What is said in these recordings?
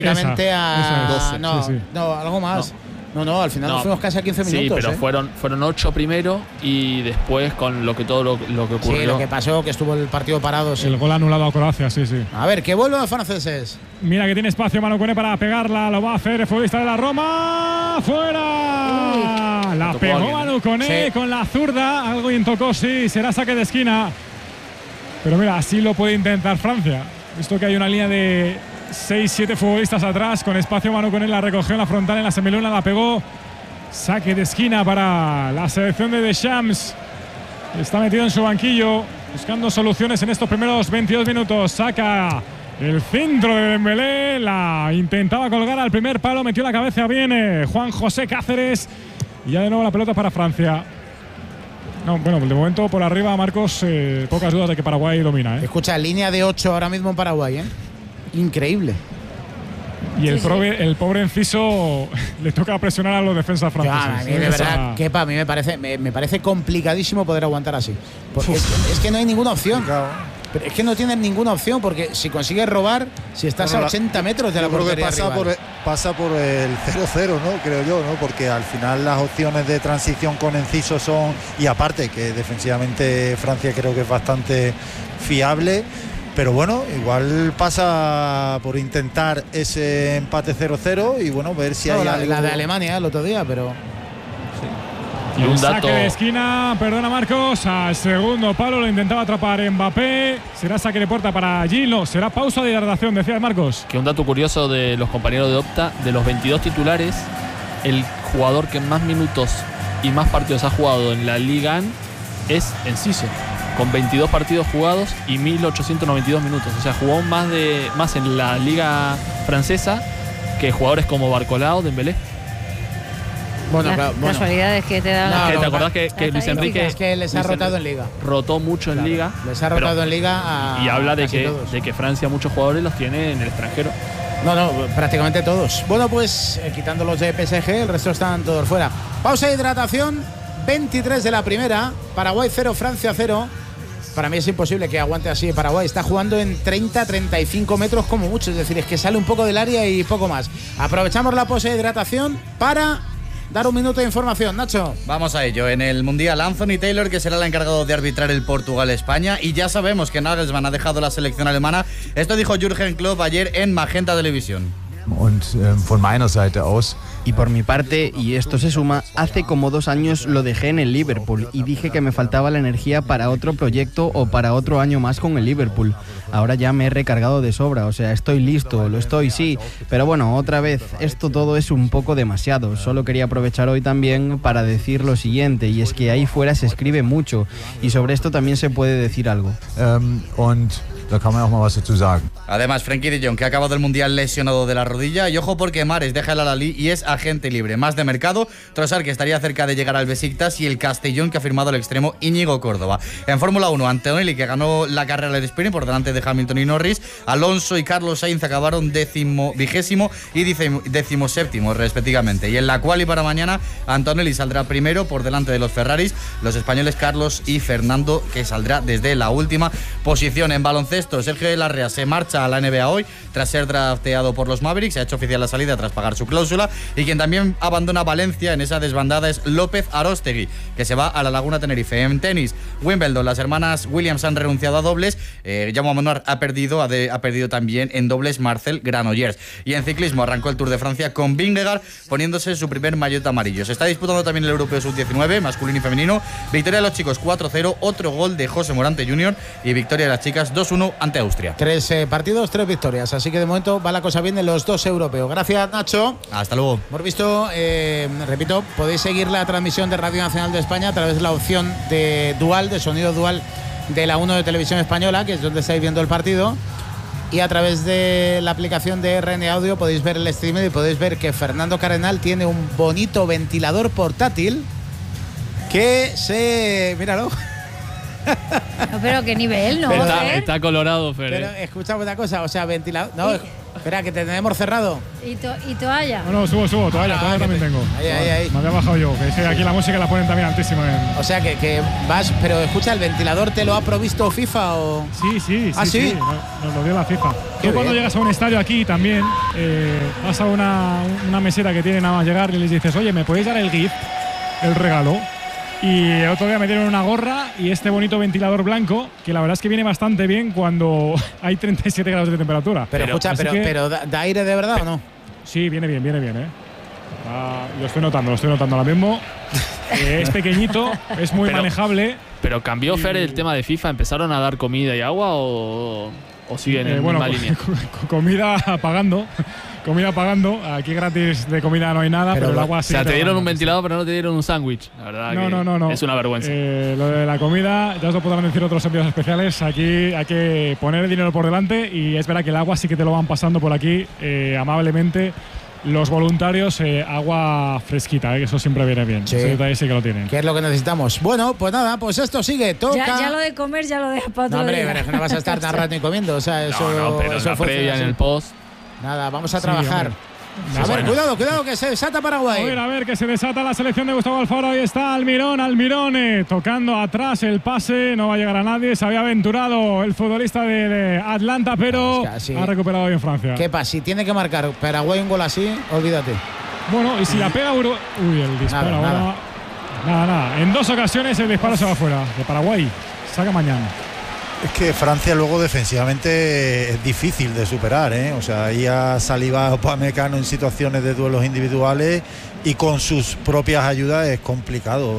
Realmente a 12. no, Sí. no, algo más. No, al final nos fuimos casi a 15 minutos. Sí, pero fueron 8 primero y después con todo lo que ocurrió. Sí, lo que pasó, que estuvo el partido parado. Sí. El gol anulado a Croacia, sí. A ver, que vuelvan los franceses. Mira que tiene espacio Manu Koné para pegarla, lo va a hacer el futbolista de la Roma. ¡Fuera! La pegó Manu Koné con la zurda, algo intocó, sí, será saque de esquina. Pero mira, así lo puede intentar Francia. Visto que hay una línea de 6-7 futbolistas atrás, con espacio Manu Koné la recogió en la frontal, en la semiluna la pegó. Saque de esquina para la selección de Deschamps. Está metido en su banquillo, buscando soluciones en estos primeros 22 minutos. Saca el centro de Dembélé, la intentaba colgar al primer palo, metió la cabeza bien Juan José Cáceres. Y ya de nuevo la pelota para Francia. No, bueno, de momento por arriba, Marcos, pocas dudas de que Paraguay domina. Escucha, línea de 8 ahora mismo en Paraguay, Increíble. Y el pobre Enciso le toca presionar a los defensas franceses. A mí, de verdad, que para mí me parece complicadísimo poder aguantar así. Es que no hay ninguna opción. Pero es que no tienes ninguna opción, porque si consigues robar, si estás a 80 metros de la portería rival. Pasa por el 0-0, ¿no? Creo yo, ¿no? Porque al final las opciones de transición con Enciso son… Y aparte, que defensivamente Francia creo que es bastante fiable. Pero bueno, igual pasa por intentar ese empate 0-0 y bueno, ver si hay algo… La de Alemania el otro día, pero… Y un saque de esquina, perdona Marcos, al segundo palo lo intentaba atrapar Mbappé. Será saque de puerta para Gil, no, será pausa de hidratación, decía Marcos. Que un dato curioso de los compañeros de Opta, de los 22 titulares, el jugador que más minutos y más partidos ha jugado en la Liga es Enciso, con 22 partidos jugados y 1.892 minutos. O sea, jugó más en la Liga francesa que jugadores como Barcola, Dembélé. Bueno, casualidades que te dan. ¿Te acordás que Luis Enrique es que les ha rotado en Liga? Rotó mucho en Liga. Les ha rotado en Liga y habla de que Francia muchos jugadores los tiene en el extranjero. No, prácticamente todos. Bueno, pues quitando los de PSG, el resto están todos fuera. Pausa de hidratación, 23 de la primera. Paraguay 0, Francia 0. Para mí es imposible que aguante así Paraguay. Está jugando en 30-35 metros como mucho. Es decir, es que sale un poco del área y poco más. Aprovechamos la pausa de hidratación para dar un minuto de información, Nacho. Vamos a ello. En el Mundial, Anthony Taylor, que será el encargado de arbitrar el Portugal-España. Y ya sabemos que Nagelsmann ha dejado la selección alemana. Esto dijo Jürgen Klopp ayer en Magenta Televisión. Y por mi parte, y esto se suma, hace como 2 años lo dejé en el Liverpool y dije que me faltaba la energía para otro proyecto o para otro año más con el Liverpool. Ahora ya me he recargado de sobra, o sea, estoy listo, lo estoy, sí. Pero bueno, otra vez, esto todo es un poco demasiado. Solo quería aprovechar hoy también para decir lo siguiente, y es que ahí fuera se escribe mucho, y sobre esto también se puede decir algo. Da kann man auch mal was dazu sagen. Además, Frenkie de Jong, que ha acabado el Mundial lesionado de la rodilla. Y ojo porque Mahrez deja el Al-Ahly y es agente libre. Más de mercado, Trossard, que estaría cerca de llegar al Besiktas, y el Castellón, que ha firmado el extremo Íñigo Córdoba. En Fórmula 1, Antonelli, que ganó la carrera del sprint por delante de Hamilton y Norris. Alonso y Carlos Sainz acabaron 20º y 17º respectivamente. Y en la quali para mañana, Antonelli saldrá primero por delante de los Ferraris. Los españoles Carlos y Fernando, que saldrá desde la última posición. En baloncesto, Sergio de Larrea se marcha a la NBA hoy tras ser drafteado por los Mavericks. Se ha hecho oficial la salida tras pagar su cláusula. Y quien también abandona Valencia en esa desbandada es López Aróstegui, que se va a la Laguna Tenerife. En tenis, Wimbledon, las hermanas Williams han renunciado a dobles. Jaume Monard ha perdido también en dobles Marcel Granollers. Y en ciclismo arrancó el Tour de Francia con Vingegaard poniéndose su primer maillot amarillo. Se está disputando también el Europeo Sub-19, masculino y femenino. Victoria de los chicos 4-0, otro gol de José Morante Jr. y victoria de las chicas 2-1 ante Austria. 3 partidos, 3 victorias. Así que de momento va la cosa bien en los 2 europeos. Gracias, Nacho. Hasta luego. Hemos visto, repito, podéis seguir la transmisión de Radio Nacional de España a través de la opción de dual, de sonido dual de la 1 de Televisión Española, que es donde estáis viendo el partido. Y a través de la aplicación de RN Audio podéis ver el streaming y podéis ver que Fernando Cardenal tiene un bonito ventilador portátil que se… Míralo. No, pero qué nivel, ¿no? Está colorado, Fer. Pero escuchame una cosa, o sea, ventilador… No, Espera, que te tenemos cerrado. ¿Y toalla? No, subo, toalla también tengo. Ahí. Me había bajado yo, que es que aquí la música la ponen también altísimo. O sea que vas, pero escucha, ¿el ventilador te lo ha provisto FIFA o...? Sí. ¿Ah, sí? Nos lo dio la FIFA. Qué Tú cuando bien. llegas a un estadio aquí también, vas a una mesera que tiene nada más llegar y les dices, oye, ¿me podéis dar el gift, el regalo? Y el otro día me dieron una gorra y este bonito ventilador blanco, que la verdad es que viene bastante bien cuando hay 37 grados de temperatura. Pero escucha, así que- pero ¿da aire de verdad o no? Sí, viene bien, lo estoy notando ahora mismo. Es pequeñito, es muy manejable. Pero cambió Fer el tema de FIFA, ¿empezaron a dar comida y agua o siguen en Bueno, la misma línea? comida pagando. Aquí gratis de comida no hay nada, pero el agua O sí. sea, te dieron un dan. ventilador, pero no te dieron un sándwich. La verdad No. es una vergüenza. Lo de la comida, ya os lo podrán decir otros envíos especiales. Aquí hay que poner el dinero por delante y es verdad que el agua sí que te lo van pasando por aquí amablemente. Los voluntarios, agua fresquita, que eso siempre viene bien. Sí. Ese detalle sí que lo tienen. ¿Qué es lo que necesitamos? Bueno, pues nada, pues esto sigue, toca… Ya lo de comer ya lo dejas para otro No, hombre, día. pero es que no vas a estar tan rato ni comiendo, o sea, eso… No, pero eso la funciona previa así. en el post. Nada, vamos a Sí, trabajar. hombre. A ver, bueno. cuidado, que se desata Paraguay. A ver, que se desata la selección de Gustavo Alfaro. Ahí está Almirón, tocando atrás el pase. No va a llegar a nadie. Se había aventurado el futbolista de Atlanta, pero Casi. ha recuperado bien Francia. ¿Qué pasa? Si tiene que marcar Paraguay un gol así, olvídate. Bueno, y si la pega Uruguay… Uy, el disparo Nada, ahora… Nada. En 2 ocasiones el disparo se va fuera. De Paraguay. Saca mañana. Es que Francia luego defensivamente es difícil de superar, ¿eh? O sea, ahí ha salivado Upamecano en situaciones de duelos individuales y con sus propias ayudas es complicado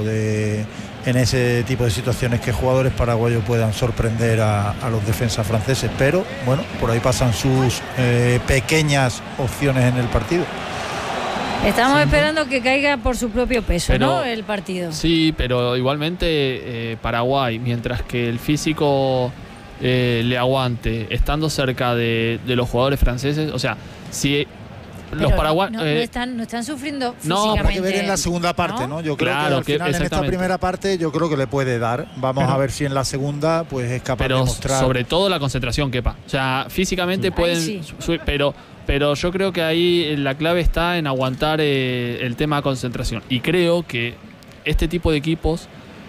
en ese tipo de situaciones que jugadores paraguayos puedan sorprender a los defensas franceses. Pero bueno, por ahí pasan sus pequeñas opciones en el partido. Estamos esperando que caiga por su propio peso, Pero- ¿no? El partido. Sí, pero igualmente Paraguay, mientras que el físico le aguante, estando cerca de los jugadores franceses, o sea, si Pero los paraguayos… no están sufriendo no, físicamente. Habrá que ver en la segunda parte, ¿no? Yo creo Claro, que al que final en esta exactamente. primera parte yo creo que le puede dar. Vamos a ver si en la segunda pues es capaz de pero mostrar. sobre todo la concentración, Kepa. O sea, físicamente Ahí pueden… sí. Pero yo creo que ahí la clave está en aguantar el tema de concentración. Y creo que este tipo de equipos,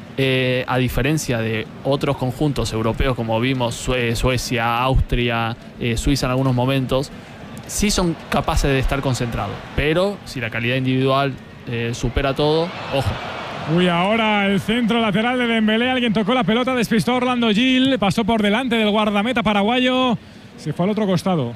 a diferencia de otros conjuntos europeos como vimos Suecia, Austria, Suiza en algunos momentos, sí son capaces de estar concentrados. Pero si la calidad individual supera todo, ojo. Uy, ahora el centro lateral de Dembélé. Alguien tocó la pelota, despistó a Orlando Gil, pasó por delante del guardameta paraguayo, se fue al otro costado.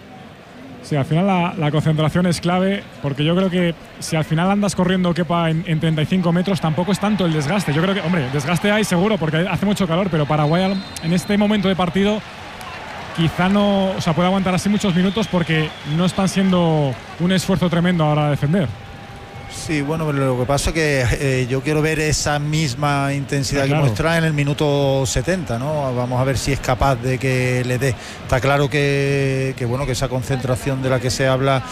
Sí, al final la concentración es clave, porque yo creo que si al final andas corriendo Kepa en 35 metros, tampoco es tanto el desgaste. Yo creo que, hombre, desgaste hay seguro porque hace mucho calor, pero Paraguay en este momento de partido quizá no, o sea, puede aguantar así muchos minutos porque no están siendo un esfuerzo tremendo ahora a defender. Sí, bueno, pero lo que pasa es que yo quiero ver esa misma intensidad Claro. que muestra en el minuto 70, ¿no? Vamos a ver si es capaz de que le dé. Está claro que bueno, que esa concentración de la que se habla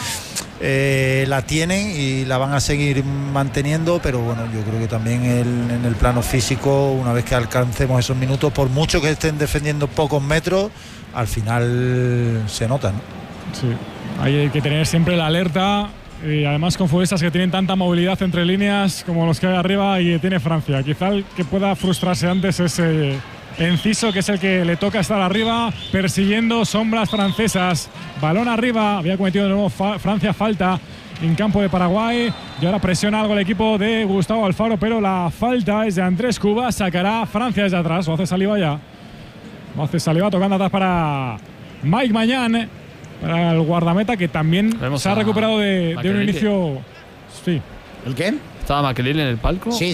la tienen y la van a seguir manteniendo, pero bueno, yo creo que también en el plano físico, una vez que alcancemos esos minutos, por mucho que estén defendiendo pocos metros, al final se notan, ¿no? Sí, hay que tener siempre la alerta. Y además con futbolistas que tienen tanta movilidad entre líneas como los que hay arriba y que tiene Francia. Quizá el que pueda frustrarse antes es Enciso, que es el que le toca estar arriba persiguiendo sombras francesas. Balón arriba, había cometido de nuevo Francia falta en campo de Paraguay y ahora presiona algo el equipo de Gustavo Alfaro, pero la falta es de Andrés Cuba, sacará Francia desde atrás. Lo hace Saliba ya. Lo hace Saliba tocando atrás para Mike Mañán. Para el guardameta, que también Vemos se ha a recuperado de un Makelele. inicio. Sí. ¿El qué? ¿Estaba Makelele en el palco? Sí.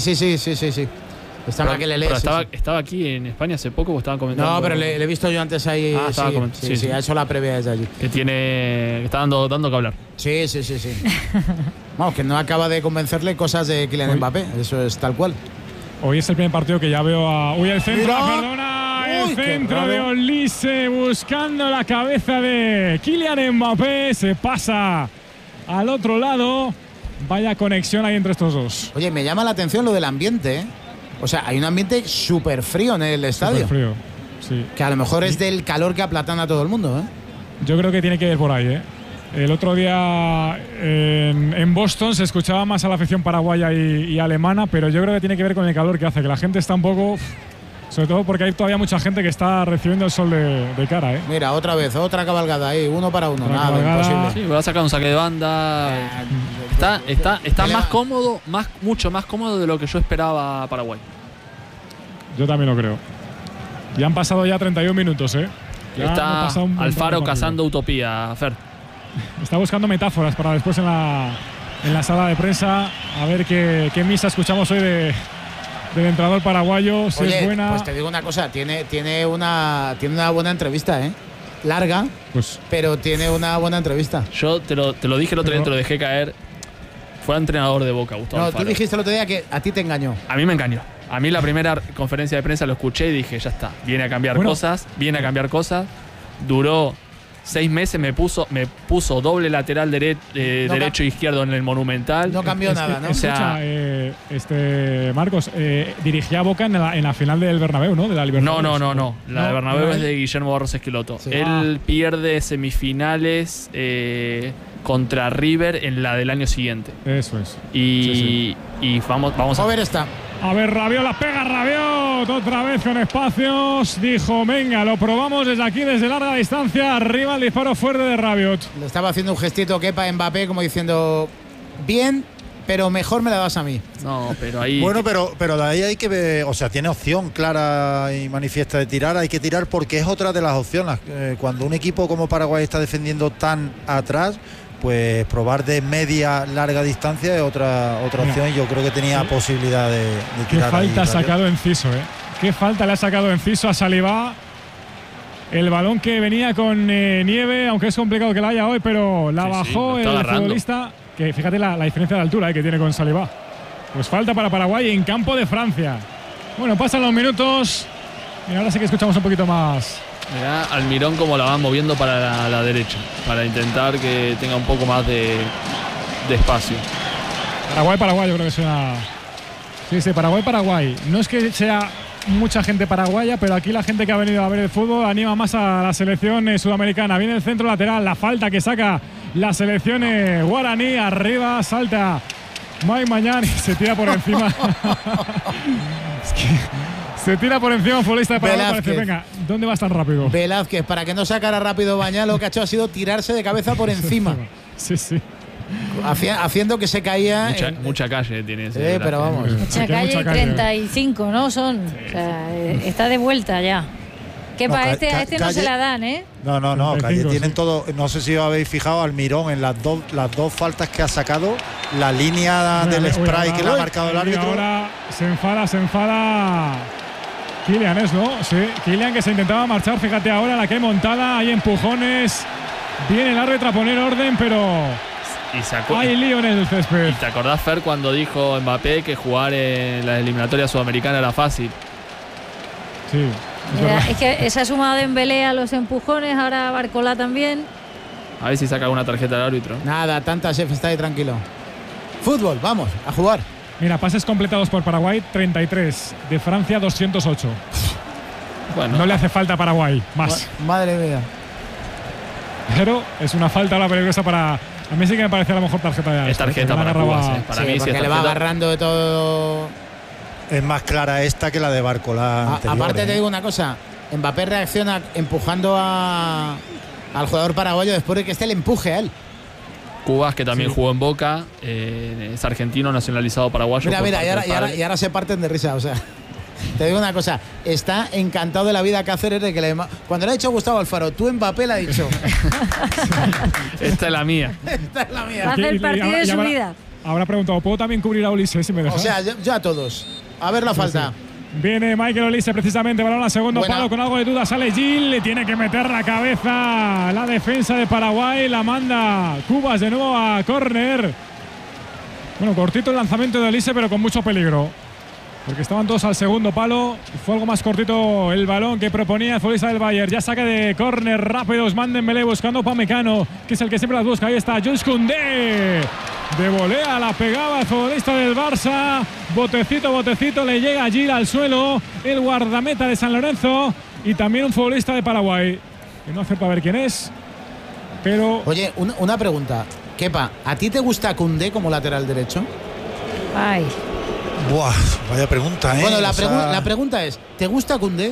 Está Makelele. Pero sí, estaba aquí en España hace poco, o estaban comentando. No, pero le he visto yo antes ahí. Ah, estaba comentando. sí, Sí. ha hecho la previa desde allí. Que está dando que hablar. Sí. Vamos, que no acaba de convencerle cosas de Kylian Uy. Mbappé. Eso es tal cual. Hoy es el primer partido que ya veo a. Uy, el centro, Mira. perdona. El Uy, qué centro raro. de Olise buscando la cabeza de Kylian Mbappé. Se pasa al otro lado. Vaya conexión hay entre estos dos. Oye, me llama la atención lo del ambiente, ¿eh? O sea, hay un ambiente súper frío en el estadio. Súper frío. Sí. Que a lo mejor es del calor que aplatana a todo el mundo, ¿eh? Yo creo que tiene que ir por ahí, ¿eh? El otro día en Boston se escuchaba más a la afición paraguaya y alemana, pero yo creo que tiene que ver con el calor que hace, que la gente está un poco… Sobre todo porque hay todavía mucha gente que está recibiendo el sol de cara, ¿eh? Mira, otra vez, otra cabalgada ahí, 1 para 1. Nada, imposible. Sí, va a sacar un saque de banda. Está más cómodo, mucho más cómodo de lo que yo esperaba Paraguay. Yo también lo creo. Ya han pasado ya 31 minutos, ¿eh? Ya está Alfaro cazando utopía, Fer. Está buscando metáforas para después en la sala de prensa. A ver qué misa escuchamos hoy del entrenador paraguayo. Si Oye, es buena. Pues te digo una cosa, tiene una buena entrevista, ¿eh? Larga, pues, pero tiene una buena entrevista. Yo te lo dije el otro día, te lo dejé caer. Fue entrenador de Boca, Gustavo No, Alfaro. tú dijiste el otro día que a ti te engañó. A mí me engañó. A mí la primera conferencia de prensa lo escuché y dije, ya está, viene a cambiar cosas. Duró 6 meses, me puso doble lateral derecho e izquierdo en el Monumental. No cambió nada, ¿no? O sea, Marcos, dirigía a Boca en la final del Bernabéu, ¿no? De la Libertadores. No. La de Bernabéu es de Guillermo Barros Esqueloto. Sí. Él pierde semifinales contra River en la del año siguiente. Eso es. Y vamos a ver esta. A ver, Rabiot la pega, Rabiot otra vez con espacios. Dijo, venga, lo probamos desde aquí, desde larga distancia. Arriba el disparo fuerte de Rabiot. Le estaba haciendo un gestito Kepa Mbappé como diciendo, bien, pero mejor me la das a mí. No, pero ahí… Bueno, pero de ahí hay que ver, o sea, tiene opción clara y manifiesta de tirar. Hay que tirar porque es otra de las opciones. Cuando un equipo como Paraguay está defendiendo tan atrás, pues probar de media larga distancia es otra opción, y yo creo que tenía posibilidad de tirar. Qué falta ha sacado Enciso, qué falta le ha sacado Enciso a Saliba. El balón que venía con nieve, aunque es complicado que la haya hoy, pero la bajó el futbolista, que fíjate la diferencia de altura que tiene con Saliba. Pues falta para Paraguay en campo de Francia. Bueno, pasan los minutos y ahora sí que escuchamos un poquito más. Mirá Almirón como la van moviendo para la derecha, para intentar que tenga un poco más de espacio. Paraguay, yo creo que suena… Sí, Paraguay. No es que sea mucha gente paraguaya, pero aquí la gente que ha venido a ver el fútbol anima más a la selección sudamericana. Viene el centro lateral, la falta que saca la selección guaraní. Arriba salta Mike Mañán y se tira por encima. Es que… Se tira por encima un futbolista de Paraguay. Parece, venga, ¿dónde vas tan rápido? Velázquez, para que no sacara rápido Bañá, lo que ha hecho ha sido tirarse de cabeza por encima. Sí. Haciendo que se caía. Mucha calle tiene ese. Pero vamos. Mucha calle y 35, ¿no? Son. Sí. O sea, está de vuelta ya. Que para este no se la dan, ¿eh? No, Calle tienen todo. No sé si os habéis fijado, Almirón en las dos faltas que ha sacado, la línea del spray que le ha marcado el árbitro. Ahora se enfada. Kylian es, ¿no? Sí, Kylian que se intentaba marchar. Fíjate ahora la que hay montada, hay empujones. Viene el árbitro a poner orden, pero hay lío en el césped. ¿Y te acordás, Fer, cuando dijo Mbappé que jugar en la eliminatoria sudamericana era fácil? Sí. Es que se ha sumado Dembélé a los empujones, ahora Barcola también. A ver si saca una tarjeta del árbitro. Nada, tanta chef, está ahí tranquilo. Fútbol, vamos, a jugar. Mira, pases completados por Paraguay, 33. De Francia, 208. Bueno. No le hace falta a Paraguay, más. Madre mía. Pero es una falta ahora peligrosa para… A mí sí que me parece a lo mejor tarjeta de… Es tarjeta para Cuba, para mí porque le va agarrando de todo… Es más clara esta que la de Barcola anterior. Aparte te digo una cosa, Mbappé reacciona empujando al jugador paraguayo después de que le empuje a él. Cubas, que también jugó en Boca, es argentino nacionalizado paraguayo. Mira, y ahora se parten de risa, o sea. Te digo una cosa, está encantado de la vida Cáceres de que cuando le ha dicho Gustavo Alfaro, tú Mbappé le ha dicho. Esta es la mía. Va a hacer el partido de su vida. Habrá preguntado, ¿puedo también cubrir a Ulises si me dejas? O sea, yo a todos. A ver la falta. Sí. Viene Michael Olise precisamente, balón al segundo palo, con algo de duda sale Gil, le tiene que meter la cabeza la defensa de Paraguay, la manda Cubas de nuevo a córner. Bueno, cortito el lanzamiento de Olise, pero con mucho peligro, porque estaban todos al segundo palo. Fue algo más cortito el balón que proponía el futbolista del Bayern. Ya saca de córner rápido Ousmane Dembélé buscando a Upamecano, que es el que siempre las busca. Ahí está Jules Koundé. De volea la pegaba el futbolista del Barça. Botecito, le llega Gil al suelo. El guardameta de San Lorenzo. Y también un futbolista de Paraguay, que no acepta a ver quién es. pero... Oye, una pregunta. Kepa, ¿a ti te gusta Koundé como lateral derecho? Ay. Buah, vaya pregunta, ¿eh? Bueno, la pregunta es, ¿te gusta Koundé?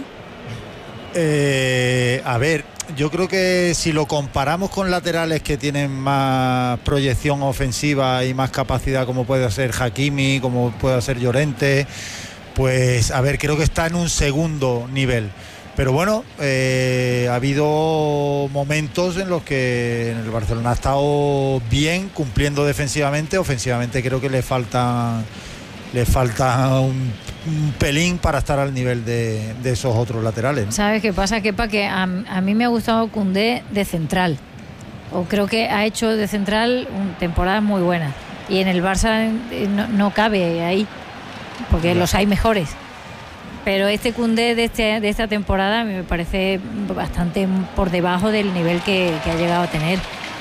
A ver, yo creo que si lo comparamos con laterales que tienen más proyección ofensiva y más capacidad, como puede ser Hakimi, como puede ser Llorente, pues a ver, creo que está en un segundo nivel. Pero bueno, ha habido momentos en los que en el Barcelona ha estado bien, cumpliendo defensivamente. Ofensivamente creo que le falta un pelín para estar al nivel de esos otros laterales, ¿no? ¿Sabes qué pasa, Kepa? Que a mí me ha gustado Koundé de central. O creo que ha hecho de central temporadas muy buenas. Y en el Barça no cabe ahí, porque los hay mejores. Pero este Koundé de esta temporada me parece bastante por debajo del nivel que ha llegado a tener.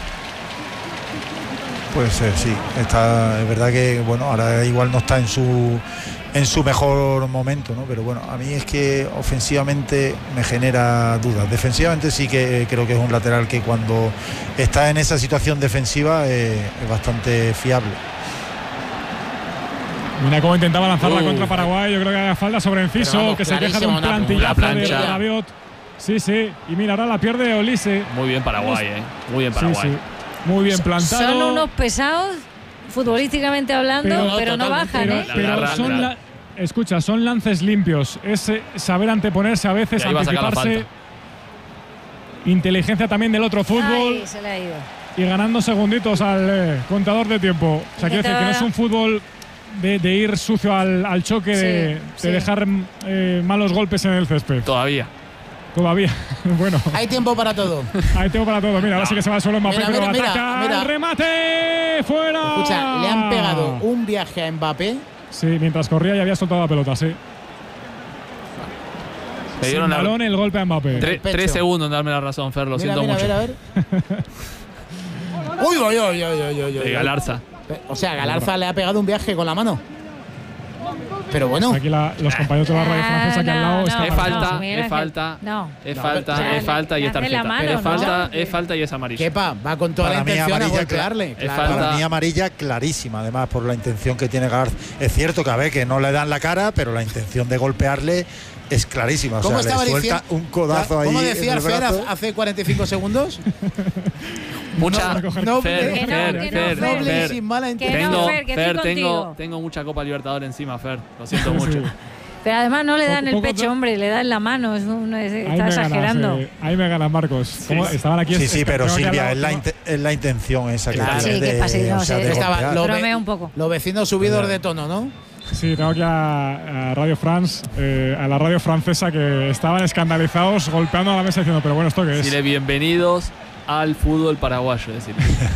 Pues sí, es verdad que bueno, ahora igual no está en su mejor momento, ¿no? Pero bueno, a mí es que ofensivamente me genera dudas. Defensivamente sí que creo que es un lateral que cuando está en esa situación defensiva es bastante fiable. Mira cómo intentaba lanzarla contra Paraguay. Yo creo que había falta sobre Enciso, que se queja de un plantillazo de Rabiot. Sí, y mira, ahora la pierde Olise. Muy bien Paraguay, muy bien Paraguay. Sí. Muy bien plantado. Son unos pesados, futbolísticamente hablando, pero no bajan, Escucha, son lances limpios. Es saber anteponerse a veces, anticiparse. Inteligencia también del otro fútbol. Ay, se le ha ido. Y ganando segunditos al contador de tiempo. O sea, quiero decir que no es un fútbol de ir sucio al choque, de dejar malos golpes en el césped. Todavía. Bueno. Hay tiempo para todo. Mira, ahora sí que se va al suelo Mbappé, pero ataca. ¡El remate! ¡Fuera! Escucha, le han pegado un viaje a Mbappé. Sí, mientras corría y había soltado la pelota, sí. Le dieron sin balón el golpe a Mbappé. 3 segundos en darme la razón, Fer, lo siento mucho. A ver. Uy. Galarza. O sea, Galarza le ha pegado un viaje con la mano. Pero bueno. Aquí los compañeros de la radio francesa aquí al lado. Es falta y es tarjeta. Es falta y es amarilla. Kepa, va con toda la intención a golpearle. Para mí amarilla clarísima, además, por la intención que tiene Galarza. Es cierto que a ver, que no le dan la cara, pero la intención de golpearle es clarísima. O sea, le suelta un codazo ahí. ¿Cómo decía el Fer hace 45 segundos? Tengo mucha Copa Libertadores encima, Fer. Lo siento mucho. Pero además no le dan el pecho, hombre, le dan la mano. Está exagerando. Ahí me ganas, Marcos. Estaban aquí. Sí, pero Silvia, es la intención esa. Bromea un poco. Los vecinos subidos de tono, ¿no? Sí, tengo aquí a Radio France, a la radio francesa, que estaban escandalizados golpeando a la mesa diciendo, pero bueno, ¿esto qué es? Dile bienvenidos al fútbol paraguayo, es decir.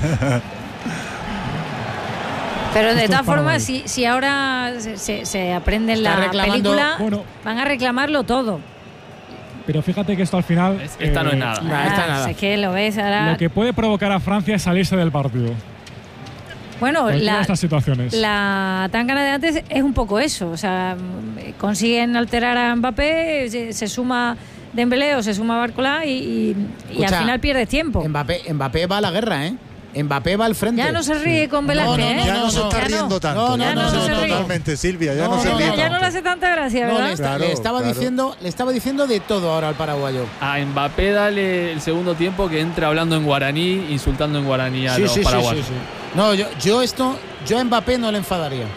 Pero de todas formas, si ahora se aprende en la película, van a reclamarlo todo. Pero fíjate que esto al final… Esta no es nada. Es que lo ves ahora… Lo que puede provocar a Francia es salirse del partido. Bueno, estas situaciones. La tangana de antes es un poco eso. O sea, consiguen alterar a Mbappé, se suma Dembélé o se suma Barcola y al final pierde tiempo. Mbappé va a la guerra, ¿eh? Mbappé va al frente. Ya no se ríe con Velázquez, Ya no se está riendo tanto. No, totalmente, Silvia. Ya no se ríe. Ya no le hace tanta gracia, ¿verdad? Le estaba diciendo de todo ahora al paraguayo. A Mbappé dale el segundo tiempo que entre hablando en guaraní, insultando en guaraní a los paraguayos. Sí. No, yo a Mbappé no le enfadaría.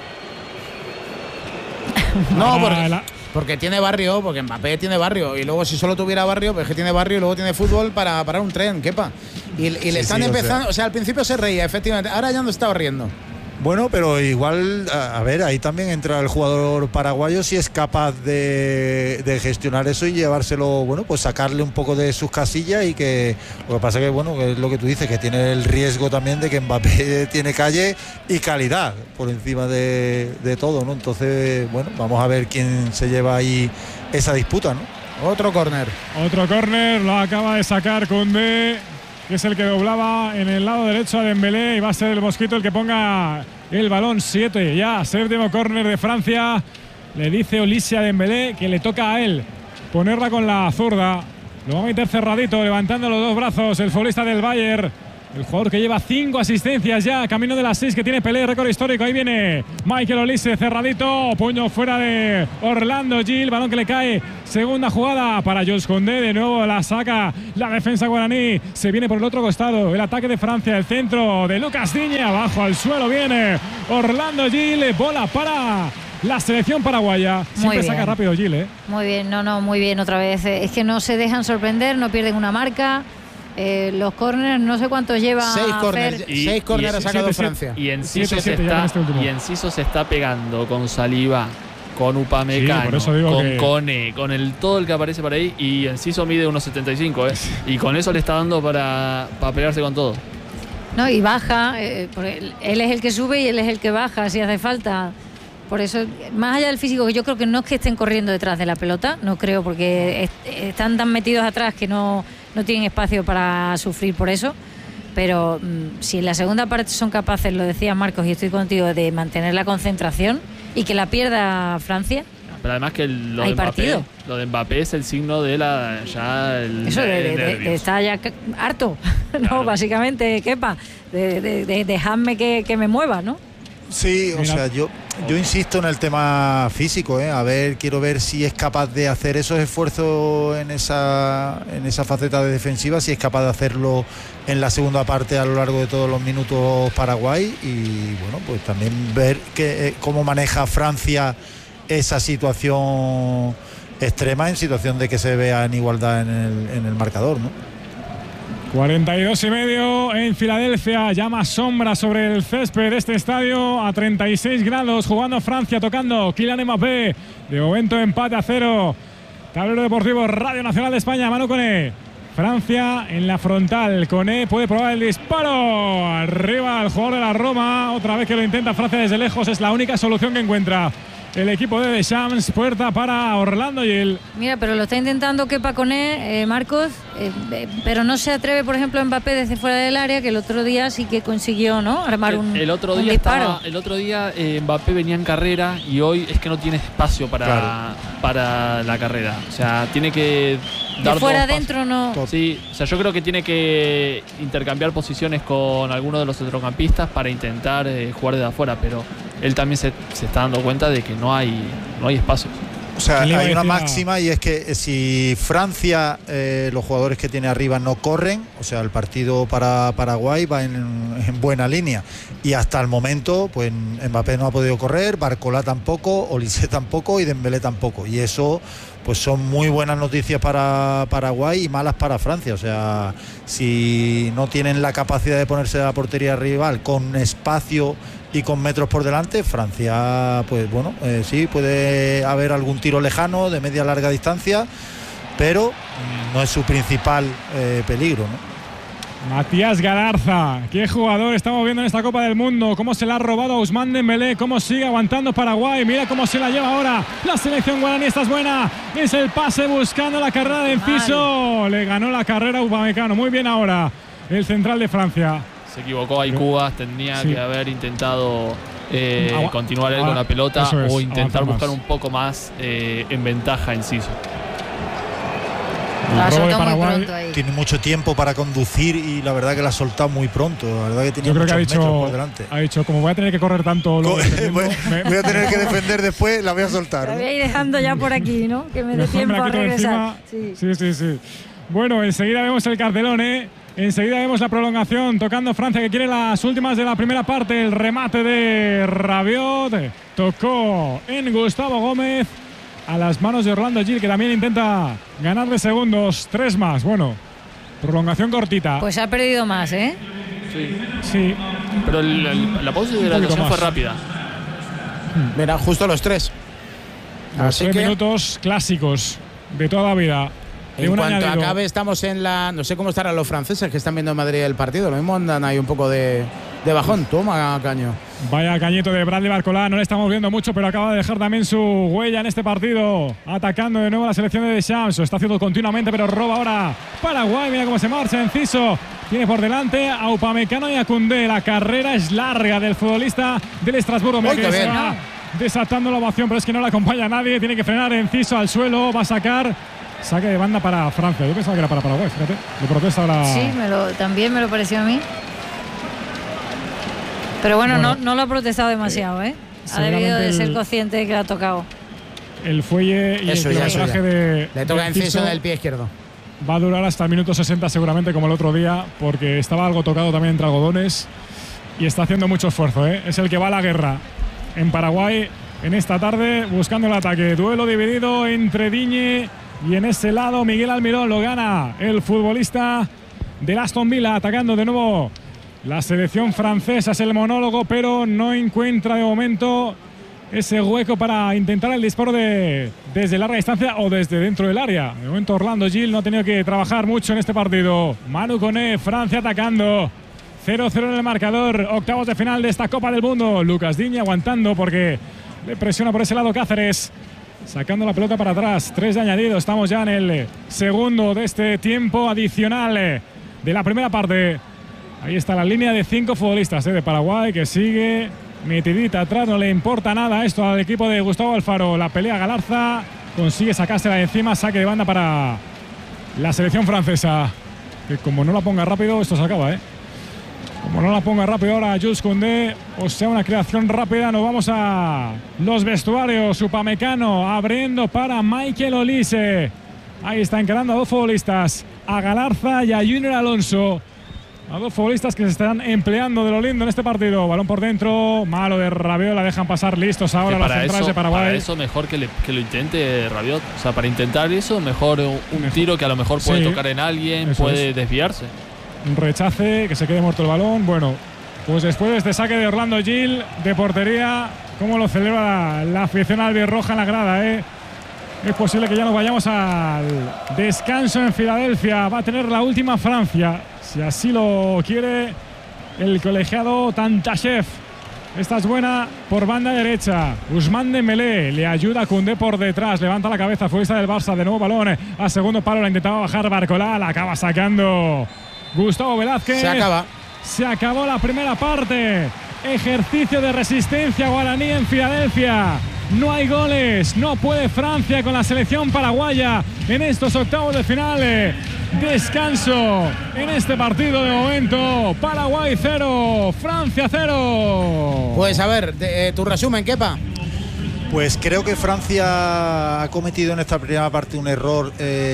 No, porque tiene barrio, porque Mbappé tiene barrio. Y luego si solo tuviera barrio, pues que tiene barrio y luego tiene fútbol para parar un tren, Kepa. Y le están empezando, o sea, al principio se reía, efectivamente. Ahora ya no está riendo. Bueno, pero igual, a ver, ahí también entra el jugador paraguayo si es capaz de gestionar eso y llevárselo, bueno, pues sacarle un poco de sus casillas y que lo que pasa que, bueno, que es lo que tú dices, que tiene el riesgo también de que Mbappé tiene calle y calidad por encima de todo, ¿no? Entonces, bueno, vamos a ver quién se lleva ahí esa disputa, ¿no? Otro córner, lo acaba de sacar Koundé, que es el que doblaba en el lado derecho a Dembélé, y va a ser el Mosquito el que ponga el balón. 7 ya, séptimo córner de Francia. Le dice Olise a Dembélé que le toca a él ponerla con la zurda. Lo va a meter cerradito, levantando los dos brazos el futbolista del Bayern. El jugador que lleva 5 asistencias ya, camino de las 6 que tiene Pelé, récord histórico. Ahí viene Michael Olise, cerradito, puño fuera de Orlando Gil, balón que le cae. Segunda jugada para Jules Koundé, de nuevo la saca la defensa guaraní. Se viene por el otro costado, el ataque de Francia, el centro de Lucas Digne, abajo al suelo viene Orlando Gil, bola para la selección paraguaya. Siempre saca rápido Gil, ¿eh? Muy bien, muy bien otra vez. Es que no se dejan sorprender, no pierden una marca. Los corners, no sé cuántos lleva. 6 corners ha sacado Francia. Y Enciso se está pegando con Saliba, con Upamecano, con Kone, con todo el que aparece por ahí. Y Enciso mide 1,75, y con eso le está dando para pegarse con todo. No, y baja, porque él es el que sube y él es el que baja si hace falta. Por eso, más allá del físico, que yo creo que no es que estén corriendo detrás de la pelota, no creo, porque están tan metidos atrás que no tienen espacio para sufrir por eso. Pero si en la segunda parte son capaces, lo decía Marcos y estoy contigo, de mantener la concentración y que la pierda Francia. Pero además que lo de Mbappé es el signo de de estar ya harto, claro. ¿No? Básicamente, Kepa, de dejarme que me mueva, ¿no? Sí, o sea, yo insisto en el tema físico, quiero ver si es capaz de hacer esos esfuerzos en esa faceta de defensiva, si es capaz de hacerlo en la segunda parte a lo largo de todos los minutos Paraguay, y bueno, pues también ver cómo maneja Francia esa situación extrema, en situación de que se vea en igualdad en el marcador, ¿no? 42,5 en Filadelfia, ya más sombra sobre el césped de este estadio, a 36 grados, jugando Francia, tocando Kylian Mbappé, de momento empate a 0. Tablero Deportivo, Radio Nacional de España, Manu Koné. Francia en la frontal, Koné puede probar el disparo, arriba el jugador de la Roma, otra vez que lo intenta Francia desde lejos, es la única solución que encuentra el equipo de Deschamps. Puerta para Orlando Gil. Mira, pero lo está intentando Kepa Koné, Marcos, pero no se atreve, por ejemplo, Mbappé desde fuera del área, que el otro día sí que consiguió, ¿no?, armar un disparo. El otro día Mbappé venía en carrera y hoy es que no tiene espacio para la carrera. O sea, tiene que dar de fuera adentro, no. Sí, o sea, yo creo que tiene que intercambiar posiciones con alguno de los centrocampistas para intentar jugar desde afuera, pero él también se está dando cuenta de que no hay espacio. O sea, hay una máxima, y es que si Francia, los jugadores que tiene arriba no corren, o sea, el partido para Paraguay va en buena línea. Y hasta el momento, pues Mbappé no ha podido correr, Barcola tampoco, Olise tampoco y Dembélé tampoco. Y eso, pues son muy buenas noticias para Paraguay y malas para Francia. O sea, si no tienen la capacidad de ponerse a la portería rival con espacio y con metros por delante, Francia, pues bueno, sí, puede haber algún tiro lejano de media larga distancia, pero no es su principal peligro, ¿no? Matías Galarza, qué jugador estamos viendo en esta Copa del Mundo, cómo se la ha robado a Ousmane Dembélé, cómo sigue aguantando Paraguay, mira cómo se la lleva ahora la selección guaraní. Esta es buena, es el pase buscando la carrera de Enciso, le ganó la carrera a Upamecano, muy bien ahora el central de Francia. Se equivocó ahí Cubas, tenía que haber intentado continuar él con la pelota o intentar buscar un poco más en ventaja Enciso. Tiene mucho tiempo para conducir y la verdad que la ha soltado muy pronto. La verdad que tenía muchos metros por delante. Ha dicho, como voy a tener que correr tanto, voy a tener que defender después, la voy a soltar. La voy a ir dejando ya por aquí, ¿no? Que me dé tiempo a regresar. Sí. Bueno, enseguida vemos el cartelón, Enseguida vemos la prolongación, tocando Francia, que quiere las últimas de la primera parte. El remate de Rabiot tocó en Gustavo Gómez a las manos de Orlando Gil, que también intenta ganarle segundos. 3 más. Bueno, prolongación cortita. Pues ha perdido más, Sí. Pero la pausa de hidratación fue rápida. Mira, justo los 3. Los 3 minutos clásicos de toda la vida. En cuanto acabe, estamos en la... No sé cómo estarán los franceses que están viendo en Madrid el partido. Lo mismo andan ahí un poco de bajón. Toma, Caño. Vaya cañito de Bradley Barcola. No le estamos viendo mucho, pero acaba de dejar también su huella en este partido. Atacando de nuevo a la selección de Deschamps. Lo está haciendo continuamente, pero roba ahora Paraguay. Mira cómo se marcha Enciso. Tiene por delante a Upamecano y a Koundé. La carrera es larga del futbolista del Estrasburgo. Mira que se va desatando la ovación, pero es que no le acompaña a nadie. Tiene que frenar Enciso al suelo. Va a sacar Saque de banda para Francia. Yo pensaba que era para Paraguay, fíjate. Lo protesta ahora. Sí, también me lo pareció a mí. Pero bueno, no lo ha protestado demasiado, ¿eh? Ha debido de ser consciente de que le ha tocado. El fuelle y eso, el kilometraje de. Le toca Enciso inciso del pie izquierdo. Va a durar hasta el minuto 60 seguramente, como el otro día, porque estaba algo tocado también entre algodones y está haciendo mucho esfuerzo, ¿eh? Es el que va a la guerra en Paraguay en esta tarde, buscando el ataque. Duelo dividido entre Digne y en ese lado Miguel Almirón. Lo gana el futbolista del Aston Villa, atacando de nuevo la selección francesa. Es el monólogo, pero no encuentra de momento ese hueco para intentar el disparo desde larga distancia o desde dentro del área. De momento Orlando Gil no ha tenido que trabajar mucho en este partido. Manu Koné, Francia atacando. 0-0 en el marcador. Octavos de final de esta Copa del Mundo. Lucas Digne aguantando porque le presiona por ese lado Cáceres. Sacando la pelota para atrás. 3 de añadido. Estamos ya en el segundo de este tiempo adicional de la primera parte. Ahí está la línea de 5 futbolistas de Paraguay que sigue metidita atrás. No le importa nada esto al equipo de Gustavo Alfaro. La pelea Galarza. Consigue sacársela de encima. Saque de banda para la selección francesa. Que como no la ponga rápido, esto se acaba, ¿eh? Como no la ponga rápido ahora Jules Koundé, o sea, una creación rápida. Nos vamos a los vestuarios. Upamecano abriendo para Michael Olise. Ahí está encarando a 2 futbolistas, a Galarza y a Junior Alonso. A 2 futbolistas que se están empleando de lo lindo en este partido. Balón por dentro, malo de Rabiot, la dejan pasar. Listos ahora los centrales de Paraguay. Para eso mejor que lo intente Rabiot. O sea, para intentar eso, mejor un tiro que a lo mejor puede tocar en alguien, puede desviarse. Un rechace, que se quede muerto el balón. Bueno, pues después de este saque de Orlando Gil de portería, cómo lo celebra la afición albirroja en la grada, ¿eh? Es posible que ya nos vayamos al descanso en Filadelfia. Va a tener la última Francia, si así lo quiere el colegiado Tantashev. Esta es buena por banda derecha. Ousmane Dembélé le ayuda a Koundé por detrás. Levanta la cabeza, futbolista del Barça. De nuevo balón a segundo palo. La intentaba bajar Barcolá. La acaba sacando Gustavo Velázquez. Se acabó la primera parte. Ejercicio de resistencia guaraní en Filadelfia. No hay goles. No puede Francia con la selección paraguaya en estos octavos de final. Descanso en este partido de momento. Paraguay 0, Francia 0. Pues a ver, tu resumen, Kepa. Pues creo que Francia ha cometido en esta primera parte un error